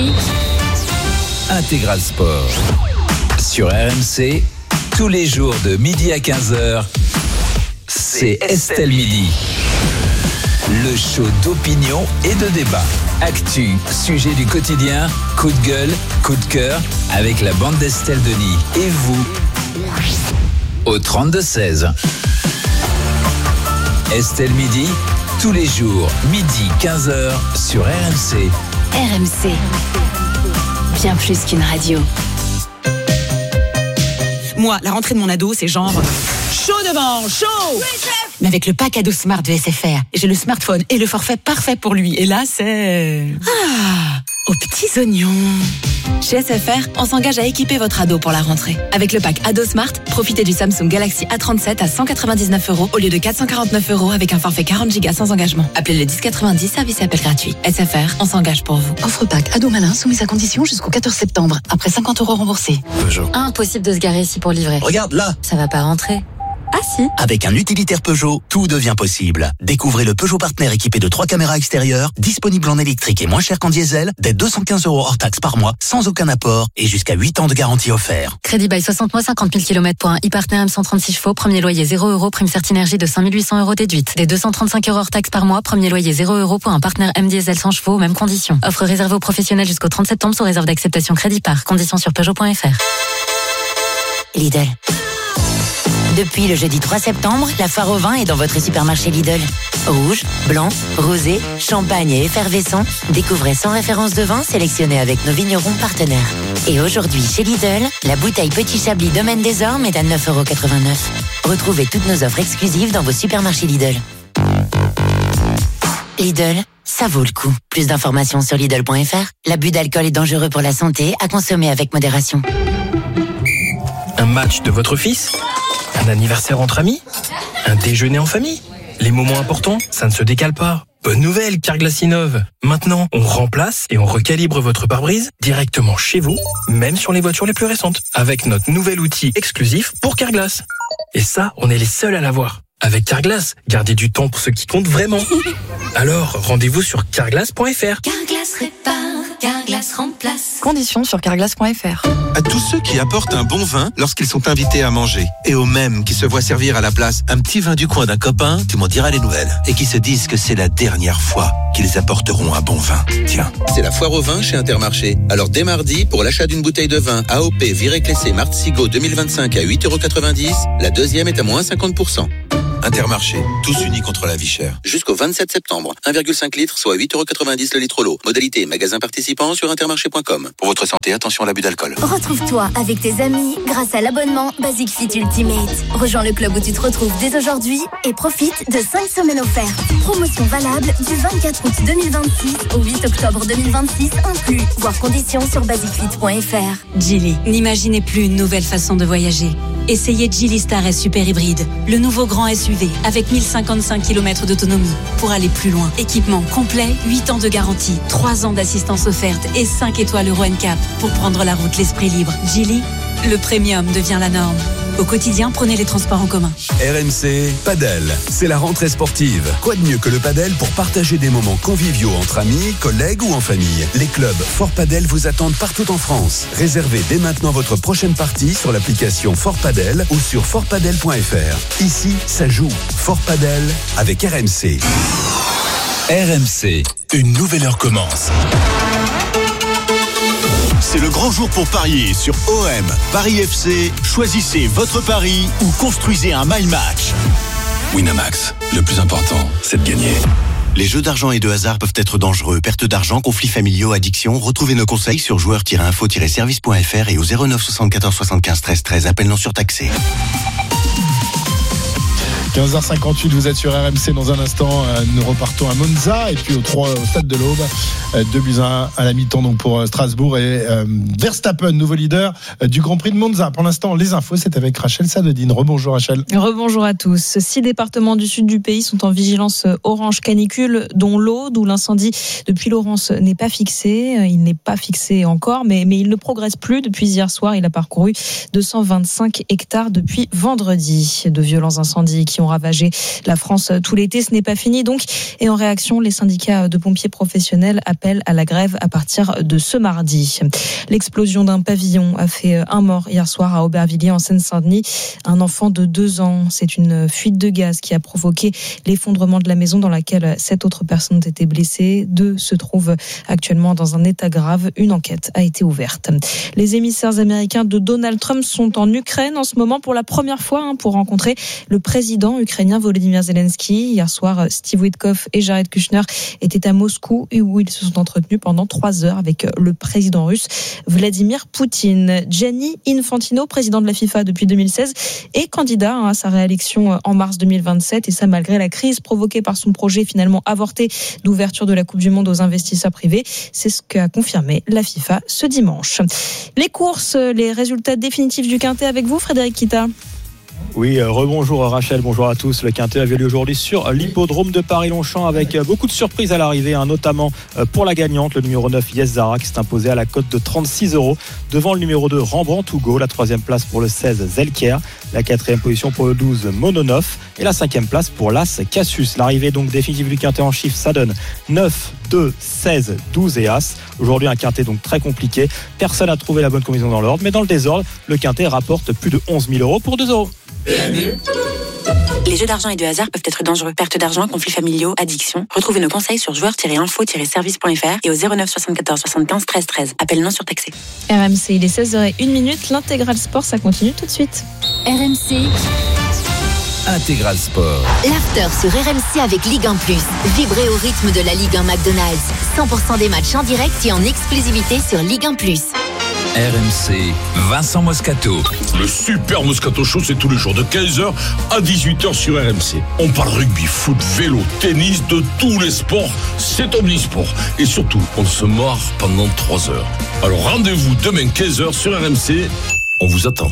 Intégral Sport. Sur R M C, tous les jours de midi à quinze heures, c'est Estelle Midi. Le show d'opinion et de débat. Actu, sujet du quotidien, coup de gueule, coup de cœur, avec la bande d'Estelle Denis. Et vous, au trente-deux seize. Estelle Midi, tous les jours, midi quinze heures, sur R M C. R M C, bien plus qu'une radio. Moi, la rentrée de mon ado, c'est genre chaud devant, chaud. Mais avec le pack ado Smart de S F R, j'ai le smartphone et le forfait parfait pour lui. Et là, c'est ah, aux petits oignons. Chez S F R, on s'engage à équiper votre ado pour la rentrée. Avec le pack ado Smart, profitez du Samsung Galaxy A trente-sept à cent quatre-vingt-dix-neuf euros au lieu de quatre cent quarante-neuf euros avec un forfait quarante gigas sans engagement. Appelez le dix quatre-vingt-dix, service et appel gratuit. S F R, on s'engage pour vous. Offre pack ado malin soumise à condition jusqu'au quatorze septembre. Après cinquante euros remboursés. Peugeot. Impossible de se garer ici pour livrer. Regarde là. Ça va pas rentrer. Ah si. Avec un utilitaire Peugeot, tout devient possible. Découvrez le Peugeot Partner équipé de trois caméras extérieures, disponible en électrique et moins cher qu'en diesel, dès deux cent quinze euros hors taxe par mois, sans aucun apport et jusqu'à huit ans de garantie offert. Crédit bail soixante mois, cinquante mille kilomètres pour un e-partner M cent trente-six chevaux, premier loyer zéro euros, prime Certinergie de cinq mille huit cents euros déduite. Des deux cent trente-cinq euros hors taxe par mois, premier loyer zéro euros pour un partner M diesel cent chevaux, mêmes conditions. Offre réservée aux professionnels jusqu'au trente septembre sous réserve d'acceptation crédit par. Conditions sur Peugeot point F R. Lidl. Depuis le jeudi trois septembre, la foire au vin est dans votre supermarché Lidl. Rouge, blanc, rosé, champagne et effervescent, découvrez cent références de vin sélectionnées avec nos vignerons partenaires. Et aujourd'hui, chez Lidl, la bouteille Petit Chablis Domaine des Ormes est à neuf euros quatre-vingt-neuf. Retrouvez toutes nos offres exclusives dans vos supermarchés Lidl. Lidl, ça vaut le coup. Plus d'informations sur Lidl point F R. L'abus d'alcool est dangereux pour la santé, à consommer avec modération. Un match de votre fils ? Un anniversaire entre amis ? Un déjeuner en famille ? Les moments importants, ça ne se décale pas. Bonne nouvelle, Carglass innove. Maintenant, on remplace et on recalibre votre pare-brise directement chez vous, même sur les voitures les plus récentes, avec notre nouvel outil exclusif pour Carglass. Et ça, on est les seuls à l'avoir. Avec Carglass, gardez du temps pour ce qui compte vraiment. Alors, rendez-vous sur carglass point F R. Carglass répare, Carglass Carglass remplace. Conditions sur carglass point f r. À tous ceux qui apportent un bon vin lorsqu'ils sont invités à manger, et aux mêmes qui se voient servir à la place un petit vin du coin d'un copain, tu m'en diras les nouvelles, et qui se disent que c'est la dernière fois qu'ils apporteront un bon vin. Tiens, c'est la foire au vin chez Intermarché. Alors dès mardi, pour l'achat d'une bouteille de vin A O P Viré Clessé Martzigo deux mille vingt-cinq à huit euros quatre-vingt-dix, la deuxième est à moins cinquante pour cent. Intermarché, tous unis contre la vie chère. Jusqu'au vingt-sept septembre, un virgule cinq litres, soit huit euros quatre-vingt-dix le litre l'eau. Modalité magasin participant sur intermarché point com. Pour votre santé, attention à l'abus d'alcool. Retrouve-toi avec tes amis grâce à l'abonnement Basic Fit Ultimate. Rejoins le club où tu te retrouves dès aujourd'hui et profite de cinq semaines offertes. Promotion valable du vingt-quatre août deux mille vingt-six au huit octobre deux mille vingt-six inclus. Voir conditions sur basic fit point f r. Geely, n'imaginez plus une nouvelle façon de voyager. Essayez Geely Star S Super Hybride, le nouveau grand S U V avec mille cinquante-cinq kilomètres d'autonomie pour aller plus loin. Équipement complet, huit ans de garantie, trois ans d'assistance offerte et cinq étoiles Euro N C A P pour prendre la route l'esprit libre. Geely, le premium devient la norme. Au quotidien, prenez les transports en commun. R M C Padel, c'est la rentrée sportive. Quoi de mieux que le padel pour partager des moments conviviaux entre amis, collègues ou en famille. Les clubs Fort Padel vous attendent partout en France. Réservez dès maintenant votre prochaine partie sur l'application Fort Padel ou sur fort padel point f r. Ici, ça joue. Fort Padel avec R M C. R M C, une nouvelle heure commence. C'est le grand jour pour parier sur O M. Paris F C, choisissez votre pari ou construisez un My Match. Winamax, le plus important, c'est de gagner. Les jeux d'argent et de hasard peuvent être dangereux. Perte d'argent, conflits familiaux, addiction. Retrouvez nos conseils sur joueurs tiret info tiret service point f r et au zéro neuf soixante-quatorze soixante-quinze treize treize. Appel non surtaxé. quinze heures cinquante-huit, vous êtes sur R M C. Dans un instant, euh, nous repartons à Monza et puis au, trois, au stade de l'Aube. Euh, deux buts à un à la mi-temps donc pour euh, Strasbourg et euh, Verstappen, nouveau leader euh, du Grand Prix de Monza. Pour l'instant, les infos, c'est avec Rachel Sadedine. Rebonjour Rachel. Rebonjour à tous. Six départements du sud du pays sont en vigilance orange canicule, dont l'Aude, où l'incendie depuis Laurence n'est pas fixé. Il n'est pas fixé encore, mais, mais il ne progresse plus. Depuis hier soir, il a parcouru deux cent vingt-cinq hectares depuis vendredi. De violents incendies qui ont ravagé la France tout l'été. Ce n'est pas fini donc. Et en réaction, les syndicats de pompiers professionnels appellent à la grève à partir de ce mardi. L'explosion d'un pavillon a fait un mort hier soir à Aubervilliers en Seine-Saint-Denis. Un enfant de deux ans. C'est une fuite de gaz qui a provoqué l'effondrement de la maison dans laquelle sept autres personnes ont été blessées. Deux se trouvent actuellement dans un état grave. Une enquête a été ouverte. Les émissaires américains de Donald Trump sont en Ukraine en ce moment pour la première fois hein, pour rencontrer le président ukrainien Volodymyr Zelensky. Hier soir, Steve Witkoff et Jared Kushner étaient à Moscou où ils se sont entretenus pendant trois heures avec le président russe Vladimir Poutine. Gianni Infantino, président de la FIFA depuis deux mille seize, est candidat à sa réélection en mars deux mille vingt-sept et ça malgré la crise provoquée par son projet finalement avorté d'ouverture de la Coupe du Monde aux investisseurs privés. C'est ce qu'a confirmé la FIFA ce dimanche. Les courses, les résultats définitifs du Quintet avec vous, Frédéric Kita. Oui, euh, rebonjour Rachel, bonjour à tous. Le Quintet avait lieu aujourd'hui sur l'hippodrome de Paris-Longchamp avec beaucoup de surprises à l'arrivée, hein, notamment euh, pour la gagnante, le numéro neuf Yes Zara qui s'est imposé à la cote de trente-six euros devant le numéro deux Rembrandt Hugo, la troisième place pour le seize Zelker, la quatrième position pour le douze Mononof et la cinquième place pour l'As Cassius. L'arrivée donc définitive du Quintet en chiffres, ça donne neuf, deux, seize, douze et As. Aujourd'hui un Quintet donc très compliqué, personne n'a trouvé la bonne combinaison dans l'ordre, mais dans le désordre, le Quintet rapporte plus de onze mille euros pour deux euros. Les jeux d'argent et de hasard peuvent être dangereux. Perte d'argent, conflits familiaux, addiction. Retrouvez nos conseils sur joueurs tiret info tiret service point f r et au zéro neuf soixante-quatorze soixante-quinze treize treize. Appel non surtaxé. R M C, il est seize heures une minute. L'intégral sport, ça continue tout de suite. R M C Intégral Sport. L'after sur R M C avec Ligue un plus. Vibrez au rythme de la Ligue un McDonald's. cent pour cent des matchs en direct et en exclusivité sur Ligue un plus. R M C, Vincent Moscato. Le super Moscato Show, c'est tous les jours de quinze heures à dix-huit heures sur R M C. On parle rugby, foot, vélo, tennis, de tous les sports. C'est omnisport. Et surtout, on se marre pendant trois heures. Alors rendez-vous demain quinze heures sur R M C. On vous attend.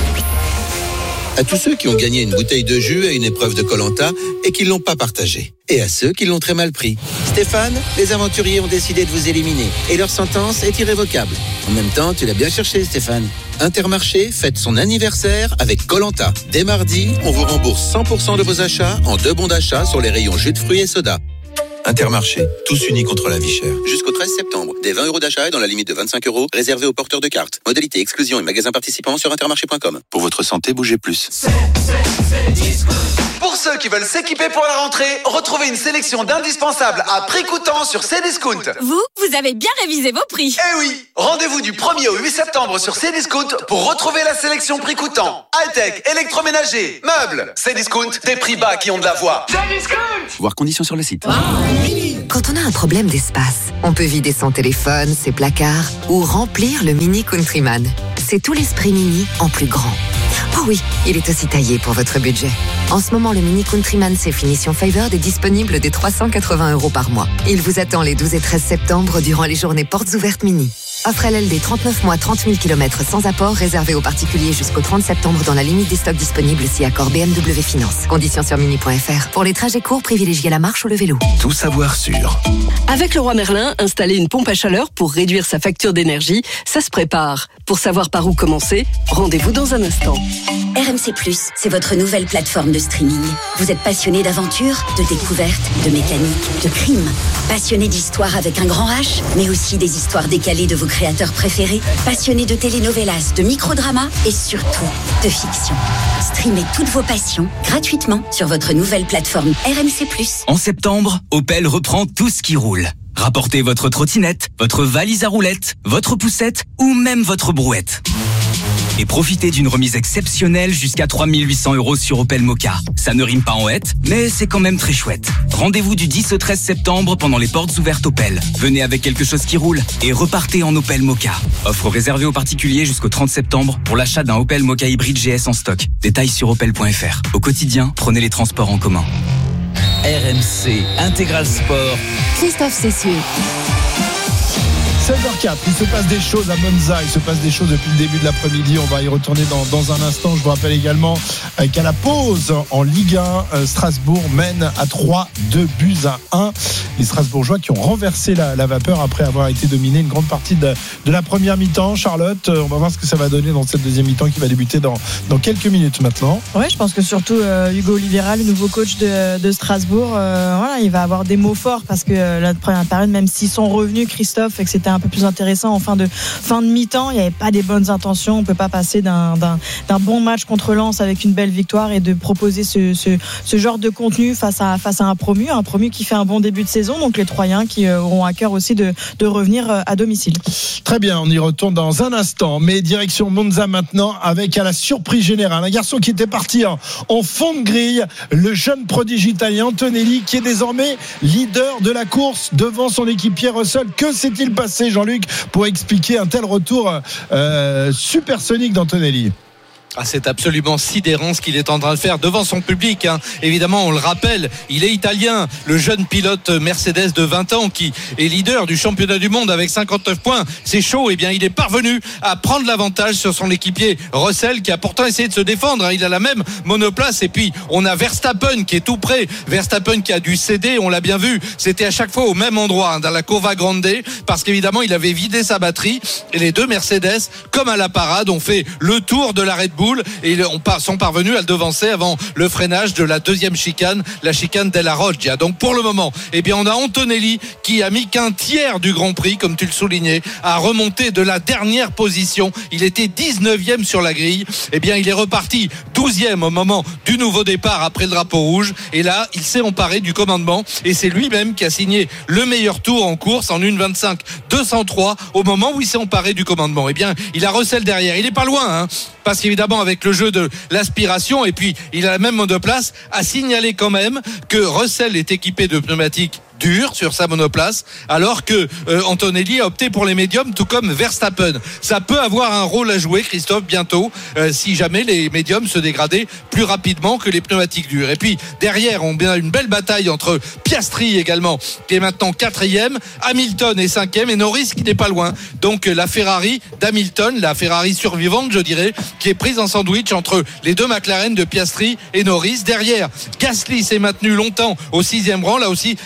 À tous ceux qui ont gagné une bouteille de jus à une épreuve de Koh-Lanta et qui ne l'ont pas partagée. Et à ceux qui l'ont très mal pris. Stéphane, les aventuriers ont décidé de vous éliminer et leur sentence est irrévocable. En même temps, tu l'as bien cherché, Stéphane. Intermarché fête son anniversaire avec Koh-Lanta. Dès mardi, on vous rembourse cent pour cent de vos achats en deux bons d'achat sur les rayons jus de fruits et soda. Intermarché, tous unis contre la vie chère. Jusqu'au treize septembre, des vingt euros d'achat et dans la limite de vingt-cinq euros, réservés aux porteurs de cartes. Modalité, exclusion et magasins participants sur intermarché point com. Pour votre santé, bougez plus. C'est, c'est, c'est Discount. Pour ceux qui veulent s'équiper pour la rentrée, retrouvez une sélection d'indispensables à prix coûtant sur Cdiscount. Vous, vous avez bien révisé vos prix. Eh oui, rendez-vous du premier au huit septembre sur Cdiscount pour retrouver la sélection prix coûtant. High-tech, électroménager, meubles. Cdiscount, des prix bas qui ont de la voix. Cdiscount. Voir conditions sur le site. Quand on a un problème d'espace, on peut vider son téléphone, ses placards ou remplir le Mini Countryman. C'est tout l'esprit Mini en plus grand. Oh oui, il est aussi taillé pour votre budget. En ce moment, le Mini Countryman C finition Favored est disponible dès trois cent quatre-vingts euros par mois. Il vous attend les douze et treize septembre durant les journées portes ouvertes Mini. Offre L L D trente-neuf mois, trente mille kilomètres sans apport, réservé aux particuliers jusqu'au trente septembre dans la limite des stocks disponibles si accord B M W Finance. Conditions sur mini point f r. Pour les trajets courts, privilégiez la marche ou le vélo. Tout savoir sur. Avec Leroy Merlin, installer une pompe à chaleur pour réduire sa facture d'énergie, ça se prépare. Pour savoir par où commencer, rendez-vous dans un instant. R M C plus, c'est votre nouvelle plateforme de streaming. Vous êtes passionné d'aventure, de découverte, de mécanique, de crime. Passionné d'histoire avec un grand H, mais aussi des histoires décalées de vos créateurs préférés. Passionné de telenovelas, de microdramas et surtout de fiction. Streamez toutes vos passions gratuitement sur votre nouvelle plateforme R M C plus. En septembre, Opel reprend tout ce qui roule. Rapportez votre trottinette, votre valise à roulettes, votre poussette ou même votre brouette. Et profitez d'une remise exceptionnelle jusqu'à trois mille huit cents euros sur Opel Mokka. Ça ne rime pas en hête, mais c'est quand même très chouette. Rendez-vous du dix au treize septembre pendant les portes ouvertes Opel. Venez avec quelque chose qui roule et repartez en Opel Mokka. Offre réservée aux particuliers jusqu'au trente septembre pour l'achat d'un Opel Mokka hybride G S en stock. Détails sur opel point f r. Au quotidien, prenez les transports en commun. R M C Intégral Sport. Christophe Cessieux. seize heures quatre, il se passe des choses à Monza, il se passe des choses depuis le début de l'après-midi, on va y retourner dans, dans un instant. Je vous rappelle également qu'à la pause en Ligue un, Strasbourg mène à trois, deux buts à un. Les Strasbourgeois qui ont renversé la, la vapeur après avoir été dominés une grande partie de, de la première mi-temps. Charlotte, on va voir ce que ça va donner dans cette deuxième mi-temps qui va débuter dans, dans quelques minutes maintenant. Oui, je pense que surtout euh, Hugo Oliveira, le nouveau coach de, de Strasbourg, euh, voilà, il va avoir des mots forts parce que euh, la première période, même s'ils sont revenus, Christophe, et que c'était un peu plus intéressant en fin de, fin de mi-temps, il n'y avait pas des bonnes intentions. On ne peut pas passer d'un, d'un, d'un bon match contre Lens avec une belle victoire et de proposer ce, ce, ce genre de contenu face à, face à un promu, un promu qui fait un bon début de saison. Donc les Troyens qui auront à cœur aussi de, de revenir à domicile. Très bien, on y retourne dans un instant. Mais direction Monza maintenant avec à la surprise générale un garçon qui était parti en, en fond de grille, le jeune prodige italien Antonelli qui est désormais leader de la course devant son équipier Russell. Que s'est-il passé, Jean-Luc, pour expliquer un tel retour euh, supersonique d'Antonelli? Ah, c'est absolument sidérant ce qu'il est en train de faire devant son public, hein. Évidemment, on le rappelle, il est italien, le jeune pilote Mercedes de vingt ans qui est leader du championnat du monde avec cinquante-neuf points. C'est chaud. Eh bien, il est parvenu à prendre l'avantage sur son équipier Russell qui a pourtant essayé de se défendre, hein. Il a la même monoplace. Et puis, on a Verstappen qui est tout près. Verstappen qui a dû céder, on l'a bien vu. C'était à chaque fois au même endroit, hein, dans la Curva Grande, parce qu'évidemment, il avait vidé sa batterie. Et les deux Mercedes, comme à la parade, ont fait le tour de la Red Bull et ils sont parvenus à le devancer avant le freinage de la deuxième chicane, la chicane della Roggia. Donc pour le moment, eh bien on a Antonelli qui a mis qu'un tiers du Grand Prix, comme tu le soulignais, à remonter de la dernière position. Il était dix-neuvième sur la grille. Eh bien il est reparti douzième au moment du nouveau départ après le drapeau rouge. Et là, il s'est emparé du commandement et c'est lui-même qui a signé le meilleur tour en course en une vingt-cinq deux cent trois au moment où il s'est emparé du commandement. Eh bien, il a Russell derrière. Il est pas loin, hein, parce qu'évidemment avec le jeu de l'aspiration et puis il a la même monoplace, à signaler quand même que Russell est équipé de pneumatiques dur sur sa monoplace, alors que euh, Antonelli a opté pour les médiums, tout comme Verstappen. Ça peut avoir un rôle à jouer, Christophe, bientôt, euh, si jamais les médiums se dégradaient plus rapidement que les pneumatiques durs. Et puis derrière, on a une belle bataille entre Piastri également, qui est maintenant quatrième, Hamilton est cinquième et Norris qui n'est pas loin. Donc la Ferrari d'Hamilton, la Ferrari survivante, je dirais, qui est prise en sandwich entre les deux McLaren de Piastri et Norris. Derrière, Gasly s'est maintenu longtemps au sixième rang. Là aussi, ça fait un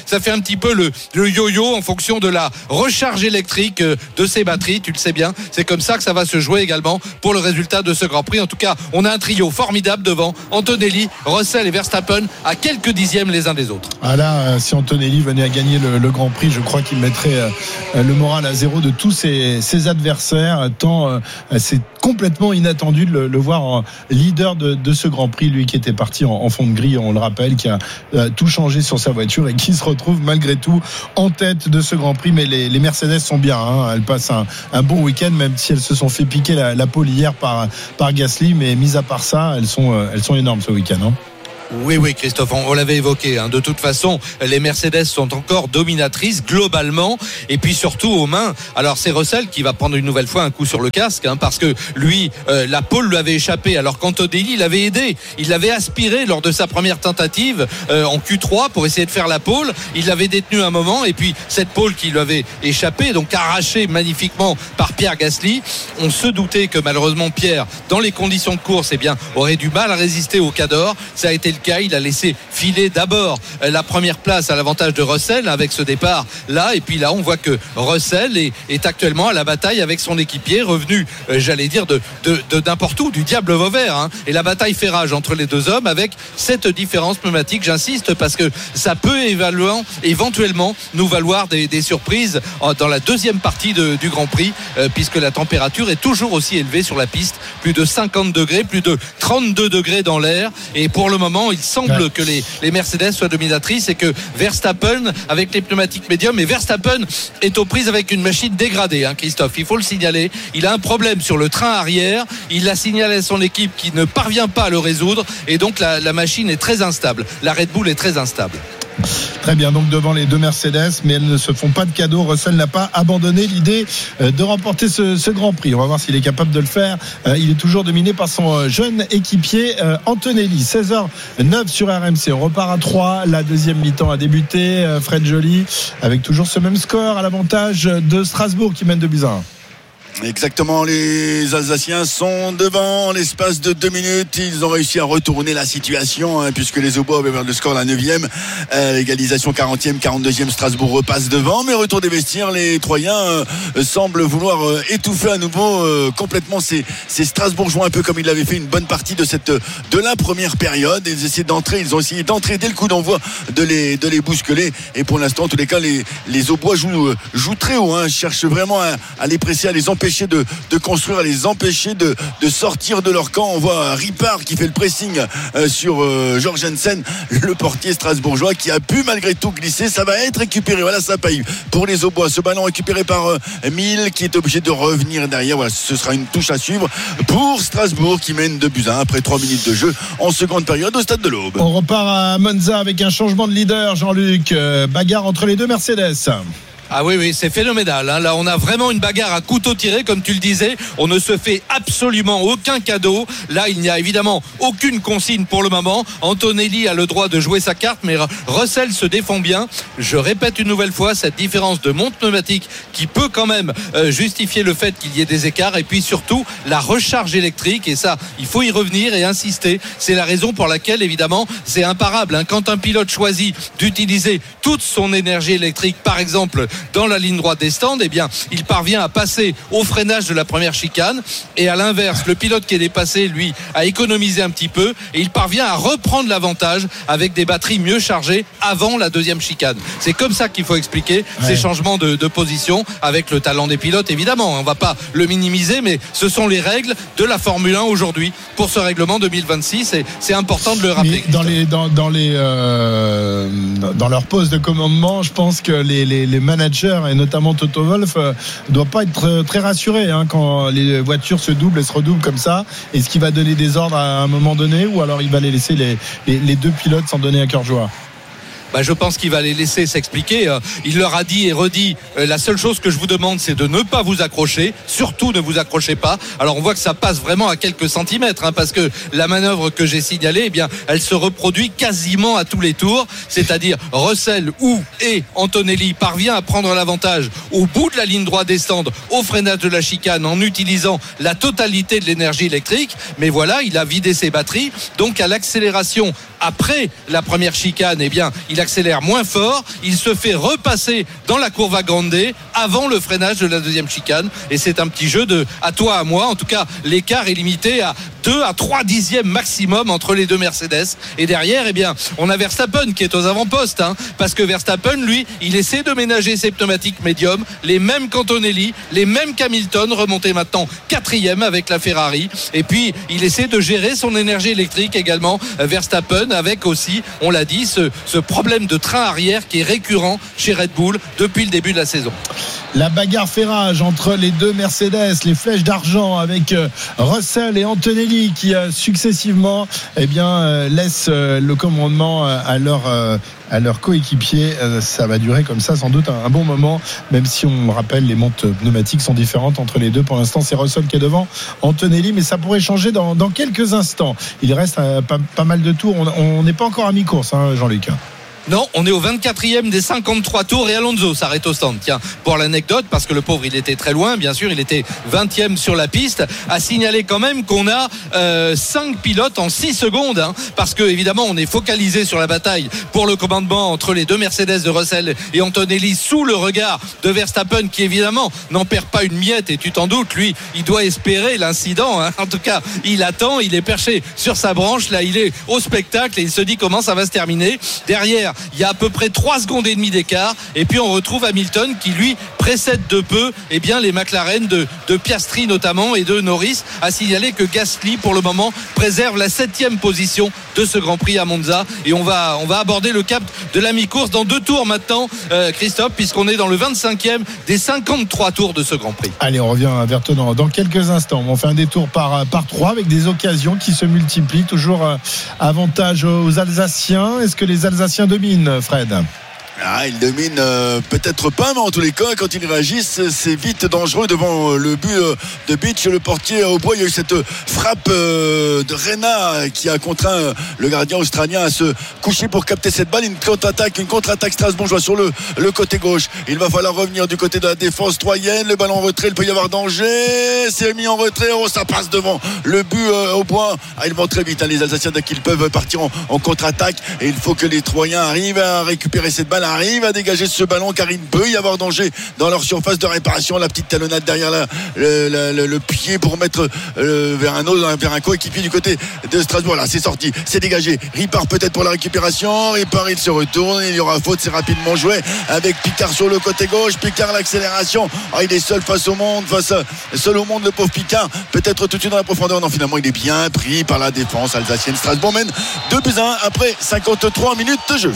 petit peu le, le yo-yo en fonction de la recharge électrique de ses batteries. Tu le sais bien, c'est comme ça que ça va se jouer également pour le résultat de ce Grand Prix. En tout cas, on a un trio formidable devant Antonelli, Russell et Verstappen à quelques dixièmes les uns des autres. Ah là, si Antonelli venait à gagner le, le Grand Prix, je crois qu'il mettrait euh, le moral à zéro de tous ses, ses adversaires, tant euh, c'est complètement inattendu de le, le voir en leader de, de ce Grand Prix, lui qui était parti en, en fond de grille, on le rappelle, qui a euh, tout changé sur sa voiture et qui se retrouve malgré tout en tête de ce Grand Prix. Mais les, les Mercedes sont bien, hein, elles passent un, un bon week-end, même si elles se sont fait piquer la, la pole hier par, par Gasly, mais mis à part ça, elles sont, euh, elles sont énormes ce week-end. Hein. Oui, oui, Christophe, on, on l'avait évoqué. Hein. De toute façon, les Mercedes sont encore dominatrices globalement, et puis surtout aux mains. Alors c'est Russell qui va prendre une nouvelle fois un coup sur le casque, hein, parce que lui, euh, la pole lui avait échappé, alors qu'Antonelli l'avait aidé. Il l'avait aspiré lors de sa première tentative euh, en Q trois pour essayer de faire la pole. Il l'avait détenu un moment, et puis cette pole qui lui avait échappé, donc arrachée magnifiquement par Pierre Gasly. On se doutait que malheureusement Pierre, dans les conditions de course, eh bien, aurait du mal à résister au Cador. Ça a été le cas, il a laissé filer d'abord la première place à l'avantage de Russell avec ce départ là, et puis là on voit que Russell est, est actuellement à la bataille avec son équipier, revenu euh, j'allais dire de, de, de n'importe où, du diable Vauvert, hein. Et la bataille fait rage entre les deux hommes avec cette différence pneumatique, j'insiste, parce que ça peut évaluant, éventuellement nous valoir des, des surprises dans la deuxième partie de, du Grand Prix, euh, puisque la température est toujours aussi élevée sur la piste, plus de cinquante degrés, plus de trente-deux degrés dans l'air, et pour le moment il semble ouais. que les, les Mercedes soient dominatrices et que Verstappen avec les pneumatiques médiums, et Verstappen est aux prises avec une machine dégradée, hein, Christophe, il faut le signaler, il a un problème sur le train arrière, il l'a signalé à son équipe qui ne parvient pas à le résoudre, et donc la, la machine est très instable, la Red Bull est très instable. Très bien, donc devant les deux Mercedes, mais elles ne se font pas de cadeaux. Russell n'a pas abandonné l'idée de remporter ce, ce Grand Prix. On va voir s'il est capable de le faire. Il est toujours dominé par son jeune équipier Antonelli. seize heures neuf sur R M C. On repart à trois. La deuxième mi-temps a débuté. Fred Joly avec toujours ce même score à l'avantage de Strasbourg qui mène de buts à un. Exactement, les Alsaciens sont devant en l'espace de deux minutes. Ils ont réussi à retourner la situation, hein, puisque les Aubois avaient ouvert le score à la neuvième. Euh, égalisation quarantième, quarante-deuxième, Strasbourg repasse devant. Mais retour des vestiaires, les Troyens euh, semblent vouloir euh, étouffer à nouveau euh, complètement ces, ces Strasbourgeois, un peu comme ils l'avaient fait une bonne partie de cette de la première période. Ils essaient d'entrer, ils ont essayé d'entrer dès le coup d'envoi, de les de les bousculer. Et pour l'instant, en tous les cas, les les Aubois jouent jouent très haut, hein, cherchent vraiment à, à les presser, à les empêcher De, de construire, à les empêcher de, de sortir de leur camp. On voit Ripard qui fait le pressing euh, sur euh, Georg Jensen, le portier strasbourgeois, qui a pu malgré tout glisser. Ça va être récupéré, voilà, ça paye pour les Aubois. Ce ballon récupéré par euh, Mille qui est obligé de revenir derrière. Voilà, ce sera une touche à suivre pour Strasbourg qui mène deux buts à un après trois minutes de jeu en seconde période au stade de l'Aube. On repart à Monza avec un changement de leader, Jean-Luc. Euh, bagarre entre les deux Mercedes. Ah oui, oui, c'est phénoménal, hein. Là, on a vraiment une bagarre à couteau tiré, comme tu le disais. On ne se fait absolument aucun cadeau. Là, il n'y a évidemment aucune consigne pour le moment. Antonelli a le droit de jouer sa carte, mais Russell se défend bien. Je répète une nouvelle fois cette différence de monte pneumatique qui peut quand même euh, justifier le fait qu'il y ait des écarts. Et puis surtout, la recharge électrique. Et ça, il faut y revenir et insister. C'est la raison pour laquelle, évidemment, c'est imparable, hein. Quand un pilote choisit d'utiliser toute son énergie électrique, par exemple, dans la ligne droite des stands, eh bien, il parvient à passer au freinage de la première chicane, et à l'inverse, le pilote qui est dépassé, lui, a économisé un petit peu, et il parvient à reprendre l'avantage avec des batteries mieux chargées avant la deuxième chicane. C'est comme ça qu'il faut expliquer ouais. ces changements de, de position, avec le talent des pilotes, évidemment. On ne va pas le minimiser, mais ce sont les règles de la Formule un aujourd'hui pour ce règlement deux mille vingt-six, et c'est important de le rappeler. Dans les, dans, dans les, euh, dans leur poste de commandement, je pense que les, les, les managers et notamment Toto Wolff ne euh, doit pas être très rassuré, hein, quand les voitures se doublent et se redoublent comme ça. Est-ce qu'il va donner des ordres à un moment donné, ou alors il va les laisser les, les, les deux pilotes s'en donner à cœur joie? Bah, je pense qu'il va les laisser s'expliquer. Il leur a dit et redit, la seule chose que je vous demande, c'est de ne pas vous accrocher. Surtout ne vous accrochez pas. Alors on voit que ça passe vraiment à quelques centimètres, hein, parce que la manœuvre que j'ai signalée, eh bien, elle se reproduit quasiment à tous les tours. C'est-à-dire Russell ou et Antonelli parvient à prendre l'avantage au bout de la ligne droite des stands, au freinage de la chicane, en utilisant la totalité de l'énergie électrique. Mais voilà, il a vidé ses batteries. Donc à l'accélération après la première chicane, eh bien, il a accélère moins fort, il se fait repasser dans la Curva Grande avant le freinage de la deuxième chicane, et c'est un petit jeu de à toi à moi. En tout cas, l'écart est limité à deux à trois dixièmes maximum entre les deux Mercedes, et derrière eh bien on a Verstappen qui est aux avant-postes, hein, parce que Verstappen lui il essaie de ménager ses pneumatiques médiums, les mêmes qu'Antonelli, les mêmes qu'Hamilton, remonté maintenant quatrième avec la Ferrari, et puis il essaie de gérer son énergie électrique également, Verstappen, avec aussi, on l'a dit, ce, ce problème de train arrière qui est récurrent chez Red Bull depuis le début de la saison. La bagarre fait rage entre les deux Mercedes, les flèches d'argent avec Russell et Antonelli qui successivement eh bien, laissent le commandement à leur, à leur coéquipier. Ça va durer comme ça sans doute un bon moment, même si on rappelle les montes pneumatiques sont différentes entre les deux. Pour l'instant c'est Russell qui est devant Antonelli, mais ça pourrait changer dans, dans quelques instants. Il reste pas, pas mal de tours, on n'est pas encore à mi-course, hein, Jean-Luc. Non, on est au vingt-quatrième des cinquante-trois tours et Alonso s'arrête au stand. Tiens, pour l'anecdote, parce que le pauvre il était très loin, bien sûr, il était vingtième sur la piste. À signaler quand même qu'on a euh, cinq pilotes en six secondes, hein, parce que évidemment on est focalisé sur la bataille pour le commandement entre les deux Mercedes de Russell et Antonelli, sous le regard de Verstappen qui évidemment n'en perd pas une miette, et tu t'en doutes, lui il doit espérer l'incident, hein. En tout cas il attend, il est perché sur sa branche, là il est au spectacle et il se dit comment ça va se terminer. Derrière il y a à peu près trois secondes et demie d'écart, et puis on retrouve Hamilton qui lui précède de peu eh bien, les McLaren de, de Piastri notamment et de Norris. À signaler que Gasly pour le moment préserve la septième position de ce Grand Prix à Monza, et on va, on va aborder le cap de la mi-course dans deux tours maintenant, euh, Christophe, puisqu'on est dans le vingt-cinquième des cinquante-trois tours de ce Grand Prix. Allez, on revient vers Verton dans quelques instants. On fait un détour par, par trois avec des occasions qui se multiplient, toujours euh, avantage aux Alsaciens. Est-ce que les Alsaciens dominent, Fred? Ah, il domine euh, peut-être pas, mais en tous les cas quand ils réagissent c'est vite dangereux devant le but euh, de Beach, le portier au bois. Il y a eu cette frappe euh, de Rena qui a contraint euh, le gardien australien à se coucher pour capter cette balle. Une contre-attaque, une contre-attaque strasbourgeoise sur le, le côté gauche. Il va falloir revenir du côté de la défense troyenne. Le ballon en retrait, il peut y avoir danger. C'est mis en retrait, oh, ça passe devant le but euh, au bois. Ah, ils vont très vite, hein, les Alsaciens, dès qu'ils peuvent partir en, en contre-attaque, et il faut que les Troyens arrivent à récupérer cette balle, arrive à dégager ce ballon, car il peut y avoir danger dans leur surface de réparation. La petite talonnade derrière la, le, le, le pied pour mettre euh, vers un autre, vers un coéquipier du côté de Strasbourg. Là c'est sorti, c'est dégagé. Ripard peut-être pour la récupération. Ripard, il se retourne, il y aura faute, c'est rapidement joué avec Picard sur le côté gauche. Picard, l'accélération, ah, il est seul face au monde, face à, seul au monde le pauvre Picard, peut-être tout de suite dans la profondeur. Non, finalement il est bien pris par la défense alsacienne. Strasbourg mène deux buts à un après cinquante-trois minutes de jeu.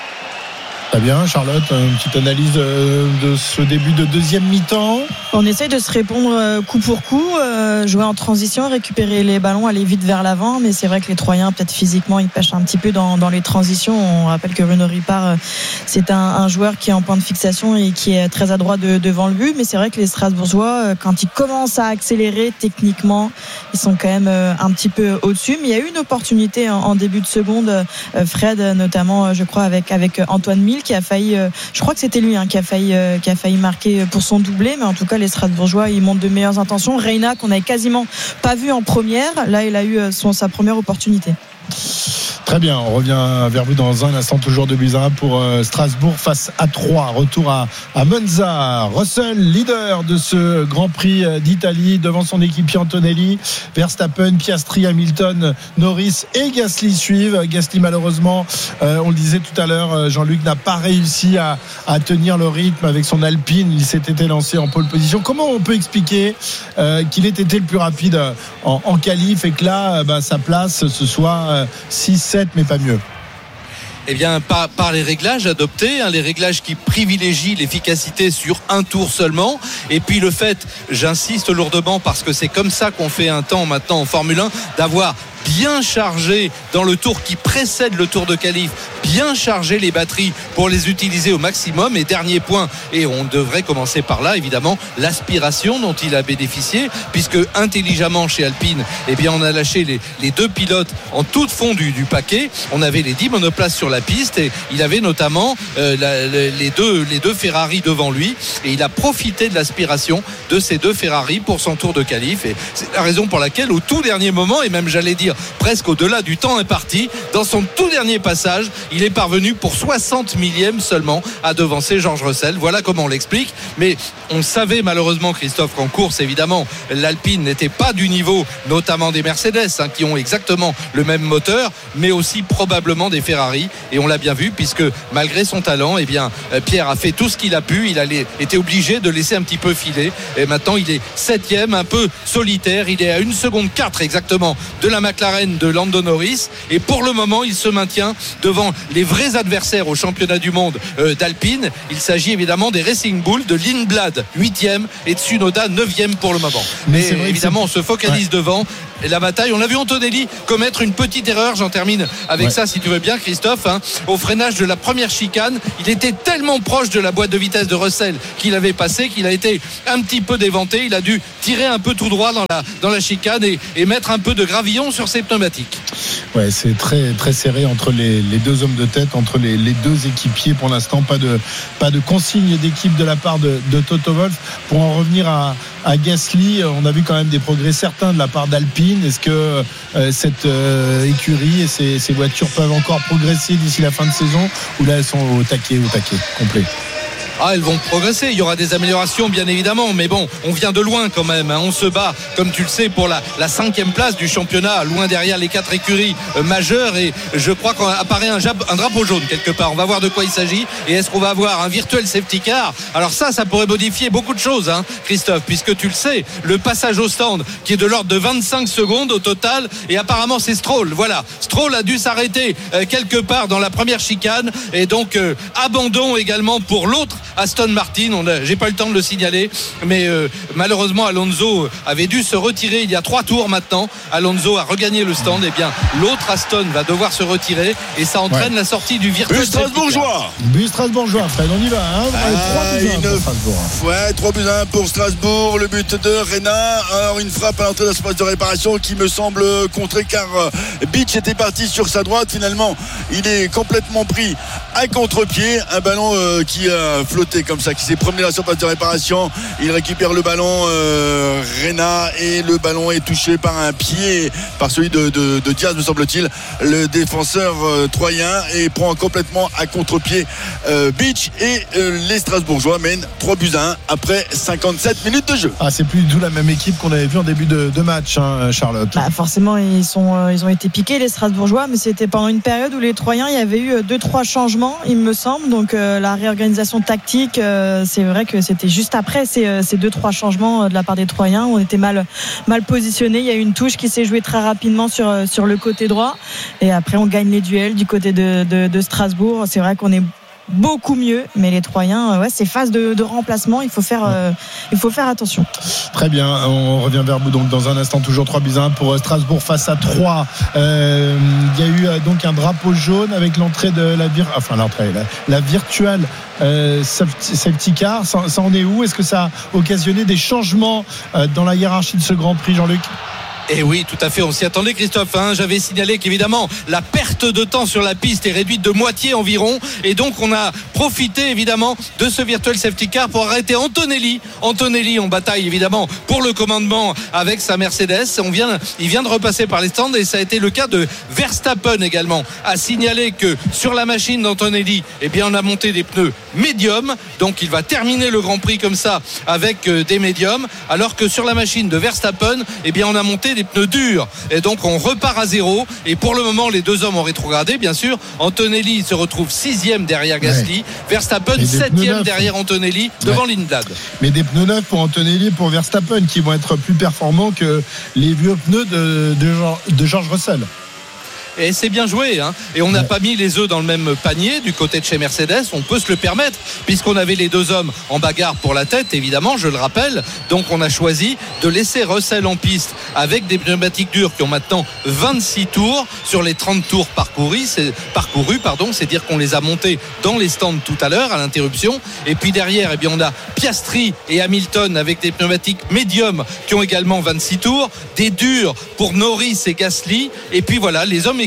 Très bien, Charlotte, une petite analyse de ce début de deuxième mi-temps. On essaye de se répondre coup pour coup, euh, jouer en transition, récupérer les ballons, aller vite vers l'avant, mais c'est vrai que les Troyens, peut-être physiquement, ils pêchent un petit peu dans, dans les transitions. On rappelle que Bruno Ripard, c'est un, un joueur qui est en point de fixation et qui est très adroit de, devant le but, mais c'est vrai que les Strasbourgeois, quand ils commencent à accélérer techniquement, ils sont quand même un petit peu au-dessus. Mais il y a eu une opportunité en, en début de seconde, Fred notamment, je crois, avec, avec Antoine Mille, qui a failli, euh, je crois que c'était lui hein, qui a failli, euh, qui a failli marquer pour son doublé, mais en tout cas les Strasbourgeois ils montrent de meilleures intentions. Reina qu'on n'avait quasiment pas vu en première, là il a eu son, sa première opportunité. Très bien, on revient vers vous dans un instant, toujours de buts à un pour Strasbourg face à trois. Retour à, à Monza. Russell, leader de ce Grand Prix d'Italie, devant son équipier Antonelli. Verstappen, Piastri, Hamilton, Norris et Gasly suivent. Gasly, malheureusement, euh, on le disait tout à l'heure, Jean-Luc n'a pas réussi à, à tenir le rythme avec son Alpine. Il s'était lancé en pole position. Comment on peut expliquer euh, qu'il ait été le plus rapide en, en qualif, et que là, bah, sa place, ce soit six sept, mais pas mieux? Eh bien, par, par les réglages adoptés, hein, les réglages qui privilégient l'efficacité sur un tour seulement, et puis le fait, j'insiste lourdement parce que c'est comme ça qu'on fait un temps maintenant en Formule un, d'avoir bien chargé dans le tour qui précède le tour de qualif, bien chargé les batteries pour les utiliser au maximum. Et dernier point, et on devrait commencer par là évidemment, l'aspiration dont il a bénéficié, puisque intelligemment chez Alpine, eh bien on a lâché les, les deux pilotes en toute fond du, du paquet. On avait les dix monoplaces sur la piste, et il avait notamment euh, la, les, deux, les deux Ferrari devant lui, et il a profité de l'aspiration de ces deux Ferrari pour son tour de qualif. Et c'est la raison pour laquelle au tout dernier moment, et même j'allais dire presque au-delà du temps imparti. Dans son tout dernier passage, il est parvenu pour soixante millième seulement à devancer George Russell. Voilà comment on l'explique. Mais on savait malheureusement, Christophe, qu'en course, évidemment, l'Alpine n'était pas du niveau, notamment des Mercedes, hein, qui ont exactement le même moteur, mais aussi probablement des Ferrari. Et on l'a bien vu, puisque malgré son talent, eh bien, Pierre a fait tout ce qu'il a pu. Il a été obligé de laisser un petit peu filer. Et maintenant, il est septième, un peu solitaire. Il est à une seconde quatre exactement de la McLaren de Lando Norris. Et pour le moment, il se maintient devant les vrais adversaires au championnat du monde euh, d'Alpine. Il s'agit évidemment des Racing Bull de Lindblad, huitième, et Tsunoda, neuvième pour le moment. Mais, Mais évidemment, on se focalise ouais. devant la bataille. On a vu Antonelli commettre une petite erreur. J'en termine avec ouais. ça, si tu veux bien, Christophe. Hein. Au freinage de la première chicane, il était tellement proche de la boîte de vitesse de Russell qu'il avait passé, qu'il a été un petit peu déventé. Il a dû tirer un peu tout droit dans la, dans la chicane et, et mettre un peu de gravillon sur ses pneumatiques. Ouais, c'est très, très serré entre les, les deux hommes de tête, entre les, les deux équipiers. Pour l'instant, pas de, pas de consigne d'équipe de la part de, de Toto Wolff. Pour en revenir à, à Gasly, on a vu quand même des progrès certains de la part d'Alpine. Est-ce que euh, cette euh, écurie et ces, ces voitures peuvent encore progresser d'ici la fin de saison, ou là elles sont au taquet, au taquet complet? Ah, elles vont progresser, il y aura des améliorations bien évidemment, mais bon, on vient de loin quand même, hein. On se bat, comme tu le sais, pour la, la cinquième place du championnat, loin derrière les quatre écuries euh, majeures, et je crois qu'apparaît un, un drapeau jaune quelque part. On va voir de quoi il s'agit, et est-ce qu'on va avoir un virtuel safety car? Alors ça, ça pourrait modifier beaucoup de choses, hein, Christophe, puisque tu le sais, le passage au stand qui est de l'ordre de vingt-cinq secondes au total, et apparemment c'est Stroll, voilà, Stroll a dû s'arrêter euh, quelque part dans la première chicane, et donc euh, abandon également pour l'autre Aston Martin. On a, j'ai pas eu le temps de le signaler, mais euh, malheureusement Alonso avait dû se retirer il y a trois tours maintenant. Alonso a regagné le stand. Et bien l'autre Aston va devoir se retirer, et ça entraîne ouais. la sortie du virtuel. Bus strasbourgeois. Bus strasbourgeois. Fred, on y va. Hein ah, trois buts une... pour Strasbourg. Ouais, trois buts à un pour Strasbourg. Le but de Rena. Alors une frappe à l'entrée de l'espace de réparation qui me semble contrée, car Beach était parti sur sa droite. Finalement, il est complètement pris à contre-pied. Un ballon euh, qui a flotté comme ça, qui s'est promené la surface de réparation. Il récupère le ballon, euh, Rena, et le ballon est touché par un pied, par celui de, de, de Diaz, me semble-t-il, le défenseur euh, troyen, et prend complètement à contre-pied euh, Beach, et euh, les Strasbourgeois mènent trois buts à un après cinquante-sept minutes de jeu. Ah, c'est plus du tout la même équipe qu'on avait vu en début de, de match, hein, Charlotte. Bah, forcément, ils, sont, euh, ils ont été piqués, les Strasbourgeois, mais c'était pendant une période où les Troyens, il y avait eu deux trois changements, il me semble. Donc euh, la réorganisation tactique, euh, c'est vrai que c'était juste après ces, ces deux trois changements de la part des Troyens. On était mal mal positionnés. Il y a eu une touche qui s'est jouée très rapidement sur sur le côté droit, et après on gagne les duels du côté de, de, de Strasbourg. C'est vrai qu'on est beaucoup mieux, mais les Troyens, ouais, ces phases de, de remplacement, il faut faire euh, il faut faire attention. Très bien, on revient vers vous donc dans un instant. Toujours trois buts à un pour Strasbourg face à trois. Euh, il y a eu euh, donc un drapeau jaune avec l'entrée de la vir... enfin l'entrée la, la virtuelle euh, safety car. Ça, ça en est où? Est-ce que ça a occasionné des changements euh, dans la hiérarchie de ce Grand Prix, Jean-Luc? Et oui, tout à fait, on s'y attendait, Christophe, hein. J'avais signalé qu'évidemment la perte de temps sur la piste est réduite de moitié environ, et donc on a profité évidemment de ce virtual safety car pour arrêter Antonelli Antonelli en bataille évidemment pour le commandement avec sa Mercedes. On vient, il vient de repasser par les stands, et ça a été le cas de Verstappen également. A signalé que sur la machine d'Antonelli, eh bien on a monté des pneus médiums, donc il va terminer le Grand Prix comme ça avec des médiums, alors que sur la machine de Verstappen, eh bien on a monté des pneus durs, et donc on repart à zéro. Et pour le moment, les deux hommes ont rétrogradé, bien sûr. Antonelli se retrouve sixième derrière Gasly, ouais. Verstappen septième derrière Antonelli, devant ouais. Lindblad. Mais des pneus neufs pour Antonelli et pour Verstappen, qui vont être plus performants que les vieux pneus de, de, de George Russell. Et c'est bien joué, hein. Et on n'a pas mis les œufs dans le même panier du côté de chez Mercedes. On peut se le permettre, puisqu'on avait les deux hommes en bagarre pour la tête, évidemment, je le rappelle. Donc on a choisi de laisser Russell en piste avec des pneumatiques durs qui ont maintenant vingt-six tours sur les trente tours parcourus. C'est, parcourus, pardon, c'est dire qu'on les a montés dans les stands tout à l'heure à l'interruption. Et puis derrière, eh bien, on a Piastri et Hamilton avec des pneumatiques médiums qui ont également vingt-six tours, des durs pour Norris et Gasly. Et puis voilà, les hommes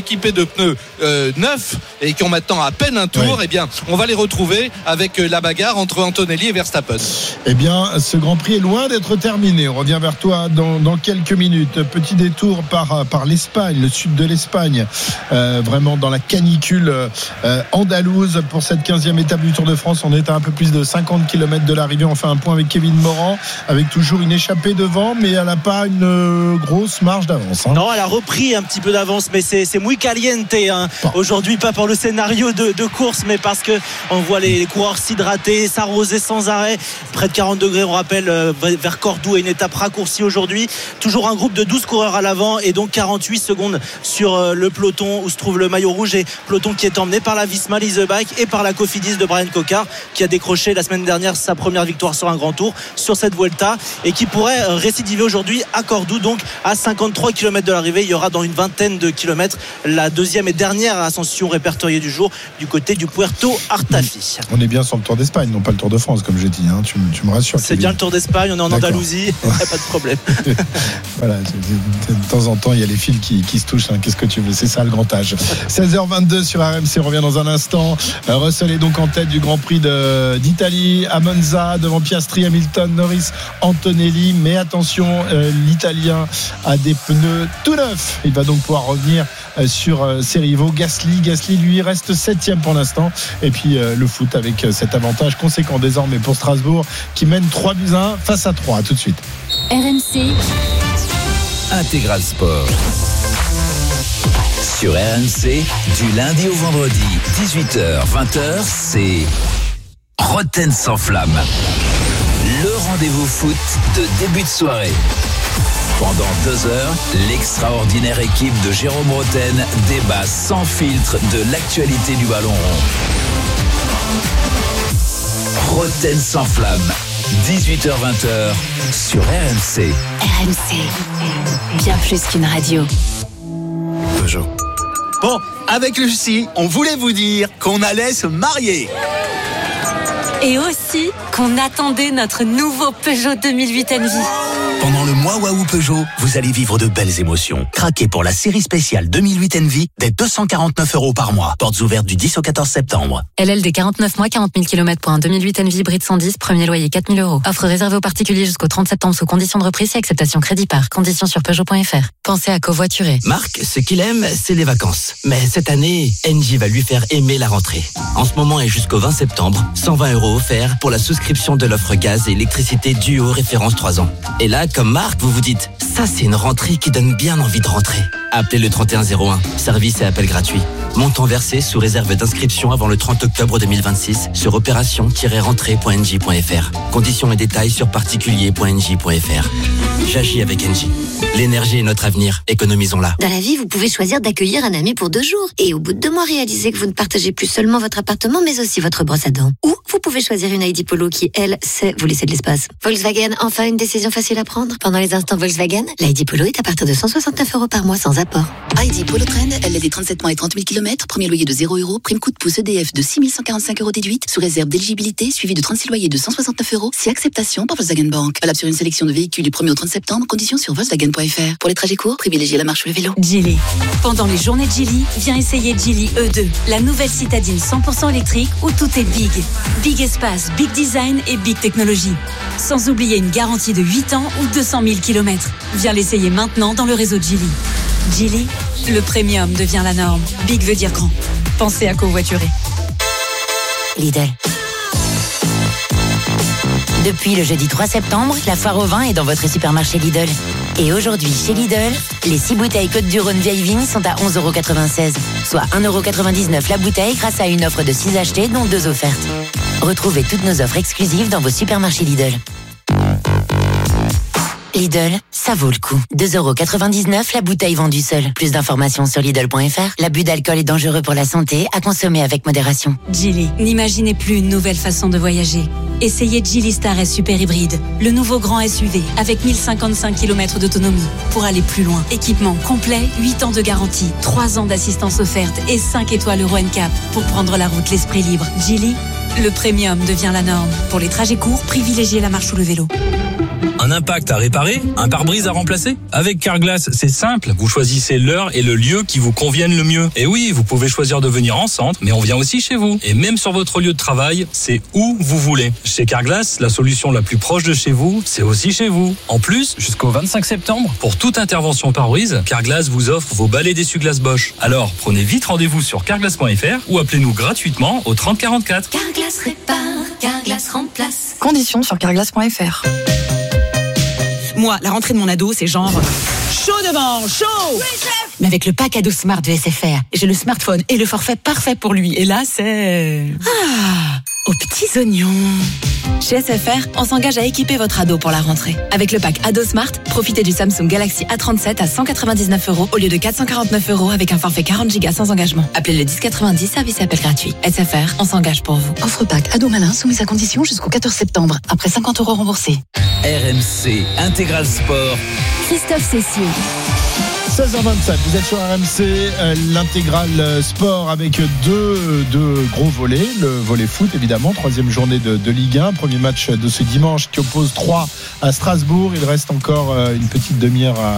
équipés de pneus euh, neufs et qui ont maintenant à peine un tour, oui. eh bien, on va les retrouver avec la bagarre entre Antonelli et Verstappen. Eh bien, ce Grand Prix est loin d'être terminé. On revient vers toi dans, dans quelques minutes. Petit détour par, par l'Espagne, le sud de l'Espagne, euh, vraiment dans la canicule euh, andalouse pour cette quinzième étape du Tour de France. On est à un peu plus de cinquante kilomètres de l'arrivée. On fait un point avec Kevin Morand, avec toujours une échappée devant, mais elle n'a pas une euh, grosse marge d'avance. Hein. Non, elle a repris un petit peu d'avance, mais c'est, c'est muy caliente. Hein. Bon. Aujourd'hui, pas pour le scénario de, de course, mais parce que on voit les, les coureurs s'hydrater, s'arroser sans arrêt. Près de quarante degrés, on rappelle, euh, vers Cordoue, une étape raccourcie aujourd'hui. Toujours un groupe de douze coureurs à l'avant et donc quarante-huit secondes sur euh, le peloton où se trouve le maillot rouge, et peloton qui est emmené par la Visma Lease Bike et par la Cofidis de Brian Cocard, qui a décroché la semaine dernière sa première victoire sur un grand tour sur cette Vuelta et qui pourrait euh, récidiver aujourd'hui à Cordoue, donc à cinquante-trois kilomètres de l'arrivée. Il y aura dans une vingtaine de kilomètres la deuxième et dernière ascension répertoriée du jour du côté du Puerto Artafi. On est bien sur le Tour d'Espagne, non pas le Tour de France, comme j'ai dit, hein. tu, tu me rassures. C'est bien le Tour d'Espagne, on est en D'accord. Andalousie, il n'y a pas de problème. Voilà, de temps en temps il y a les fils qui, qui se touchent, hein. Qu'est-ce que tu veux, c'est ça le grand âge. seize heures vingt-deux sur R M C, on revient dans un instant. Russell est donc en tête du Grand Prix de, d'Italie à Monza, devant Piastri, Hamilton, Norris, Antonelli, mais attention, euh, l'Italien a des pneus tout neufs, il va donc pouvoir revenir euh, sur euh, ses rivaux. Gasly, Gasly lui reste septième pour l'instant, et puis euh, le foot avec euh, cet avantage conséquent désormais pour Strasbourg qui mène trois buts à un face à trois. À tout de suite. R M C Intégral Sport. Sur R M C, du lundi au vendredi, dix-huit heures vingt heures, c'est Rotten sans flamme. Le rendez-vous foot de début de soirée. Pendant deux heures, l'extraordinaire équipe de Jérôme Rotten débat sans filtre de l'actualité du ballon rond. Rotten sans flamme, dix-huit heures vingt heures sur R M C. R M C, bien plus qu'une radio. Peugeot. Bon, avec Lucie, on voulait vous dire qu'on allait se marier. Et aussi qu'on attendait notre nouveau Peugeot deux mille huit Envy. Pendant le mois Waouh Peugeot, vous allez vivre de belles émotions. Craquez pour la série spéciale deux mille huit Envy dès deux cent quarante-neuf euros par mois. Portes ouvertes du dix au quatorze septembre. L L D quarante-neuf mois, quarante mille kilomètres pour un deux mille huit Envy hybride cent dix, premier loyer quatre mille euros. Offre réservée aux particuliers jusqu'au trente septembre sous conditions de reprise et acceptation crédit par. Conditions sur Peugeot point F R. Pensez à covoiturer. Marc, ce qu'il aime, c'est les vacances. Mais cette année, Engie va lui faire aimer la rentrée. En ce moment et jusqu'au vingt septembre, cent vingt euros offerts pour la souscription de l'offre gaz et électricité Duo référence trois ans. Et là, comme Marc, vous vous dites, ça c'est une rentrée qui donne bien envie de rentrer. Appelez le trente et un zéro un, service et appel gratuit. Montant versé sous réserve d'inscription avant le trente octobre deux mille vingt-six sur opération tiret rentrée point engie point F R. Conditions et détails sur particulier point engie point F R. J'agis avec Engie. L'énergie est notre avenir, économisons-la. Dans la vie, vous pouvez choisir d'accueillir un ami pour deux jours. Et au bout de deux mois, réaliser que vous ne partagez plus seulement votre appartement, mais aussi votre brosse à dents. Ou vous pouvez choisir une I D Polo qui, elle, sait vous laisser de l'espace. Volkswagen, enfin une décision facile à prendre. Pendant les instants Volkswagen, l'I D Polo est à partir de cent soixante-neuf euros par mois sans apport. I D Polo Trend, L L D trente-sept mois et trente mille kilomètres, premier loyer de zéro euros, prime coup de pouce E D F de six mille cent quarante-cinq euros déduite, sous réserve d'éligibilité, suivi de trente-six loyers de cent soixante-neuf euros, si acceptation par Volkswagen Bank. Valable sur une sélection de véhicules du premier au trente septembre, conditions sur Volkswagen point F R. Pour les trajets courts, privilégiez la marche ou le vélo. Geely. Pendant les journées de Geely, viens essayer Geely E deux, la nouvelle citadine cent pour cent électrique où tout est big. Big espace, big design et big technologie. Sans oublier une garantie de huit ans ou deux cent mille kilomètres. Viens l'essayer maintenant dans le réseau Geely. Geely, le premium devient la norme. Big veut dire grand. Pensez à covoiturer. Lidl. Depuis le jeudi trois septembre, la foire au vin est dans votre supermarché Lidl. Et aujourd'hui, chez Lidl, les six bouteilles Côte-du-Rhône vieille vigne sont à onze euros quatre-vingt-seize, soit un euro quatre-vingt-dix-neuf la bouteille grâce à une offre de six achetés, dont deux offertes. Retrouvez toutes nos offres exclusives dans vos supermarchés Lidl. Lidl, ça vaut le coup. deux euros quatre-vingt-dix-neuf la bouteille vendue seule. Plus d'informations sur Lidl point F R. L'abus d'alcool est dangereux pour la santé, à consommer avec modération. Geely, n'imaginez plus une nouvelle façon de voyager. Essayez Geely Star S Super Hybride, le nouveau grand S U V avec mille cinquante-cinq kilomètres d'autonomie pour aller plus loin. Équipement complet, huit ans de garantie, trois ans d'assistance offerte et cinq étoiles Euro N C A P pour prendre la route l'esprit libre. Geely, le premium devient la norme. Pour les trajets courts, privilégiez la marche ou le vélo. Un impact à réparer? Un pare-brise à remplacer? Avec Carglass, c'est simple. Vous choisissez l'heure et le lieu qui vous conviennent le mieux. Et oui, vous pouvez choisir de venir en centre, mais on vient aussi chez vous. Et même sur votre lieu de travail, c'est où vous voulez. Chez Carglass, la solution la plus proche de chez vous, c'est aussi chez vous. En plus, jusqu'au vingt-cinq septembre, pour toute intervention pare-brise, Carglass vous offre vos balais d'essuie-glace Bosch. Alors, prenez vite rendez-vous sur carglass point f r ou appelez-nous gratuitement au trente quarante-quatre. Carglass répare, Carglass remplace. Conditions sur carglass point f r. Moi, la rentrée de mon ado, c'est genre chaud devant, chaud. Oui, chef. Mais avec le pack ado Smart de S F R, j'ai le smartphone et le forfait parfait pour lui. Et là, c'est ah, aux petits oignons. Chez S F R, on s'engage à équiper votre ado pour la rentrée. Avec le pack Ado Smart, profitez du Samsung Galaxy A trente-sept à cent quatre-vingt-dix-neuf euros au lieu de quatre cent quarante-neuf euros avec un forfait quarante gigas sans engagement. Appelez le dix quatre-vingt-dix, service appel gratuit. S F R, on s'engage pour vous. Offre pack Ado Malin soumise à condition jusqu'au quatorze septembre. Après cinquante euros remboursés. R M C Intégral Sport. Christophe Cessieux. seize heures vingt-sept, vous êtes sur R M C, euh, l'intégral sport avec deux, deux gros volets. Le volet foot, évidemment, troisième journée de, de Ligue un. Premier match de ce dimanche qui oppose Troyes à Strasbourg. Il reste encore euh, une petite demi-heure à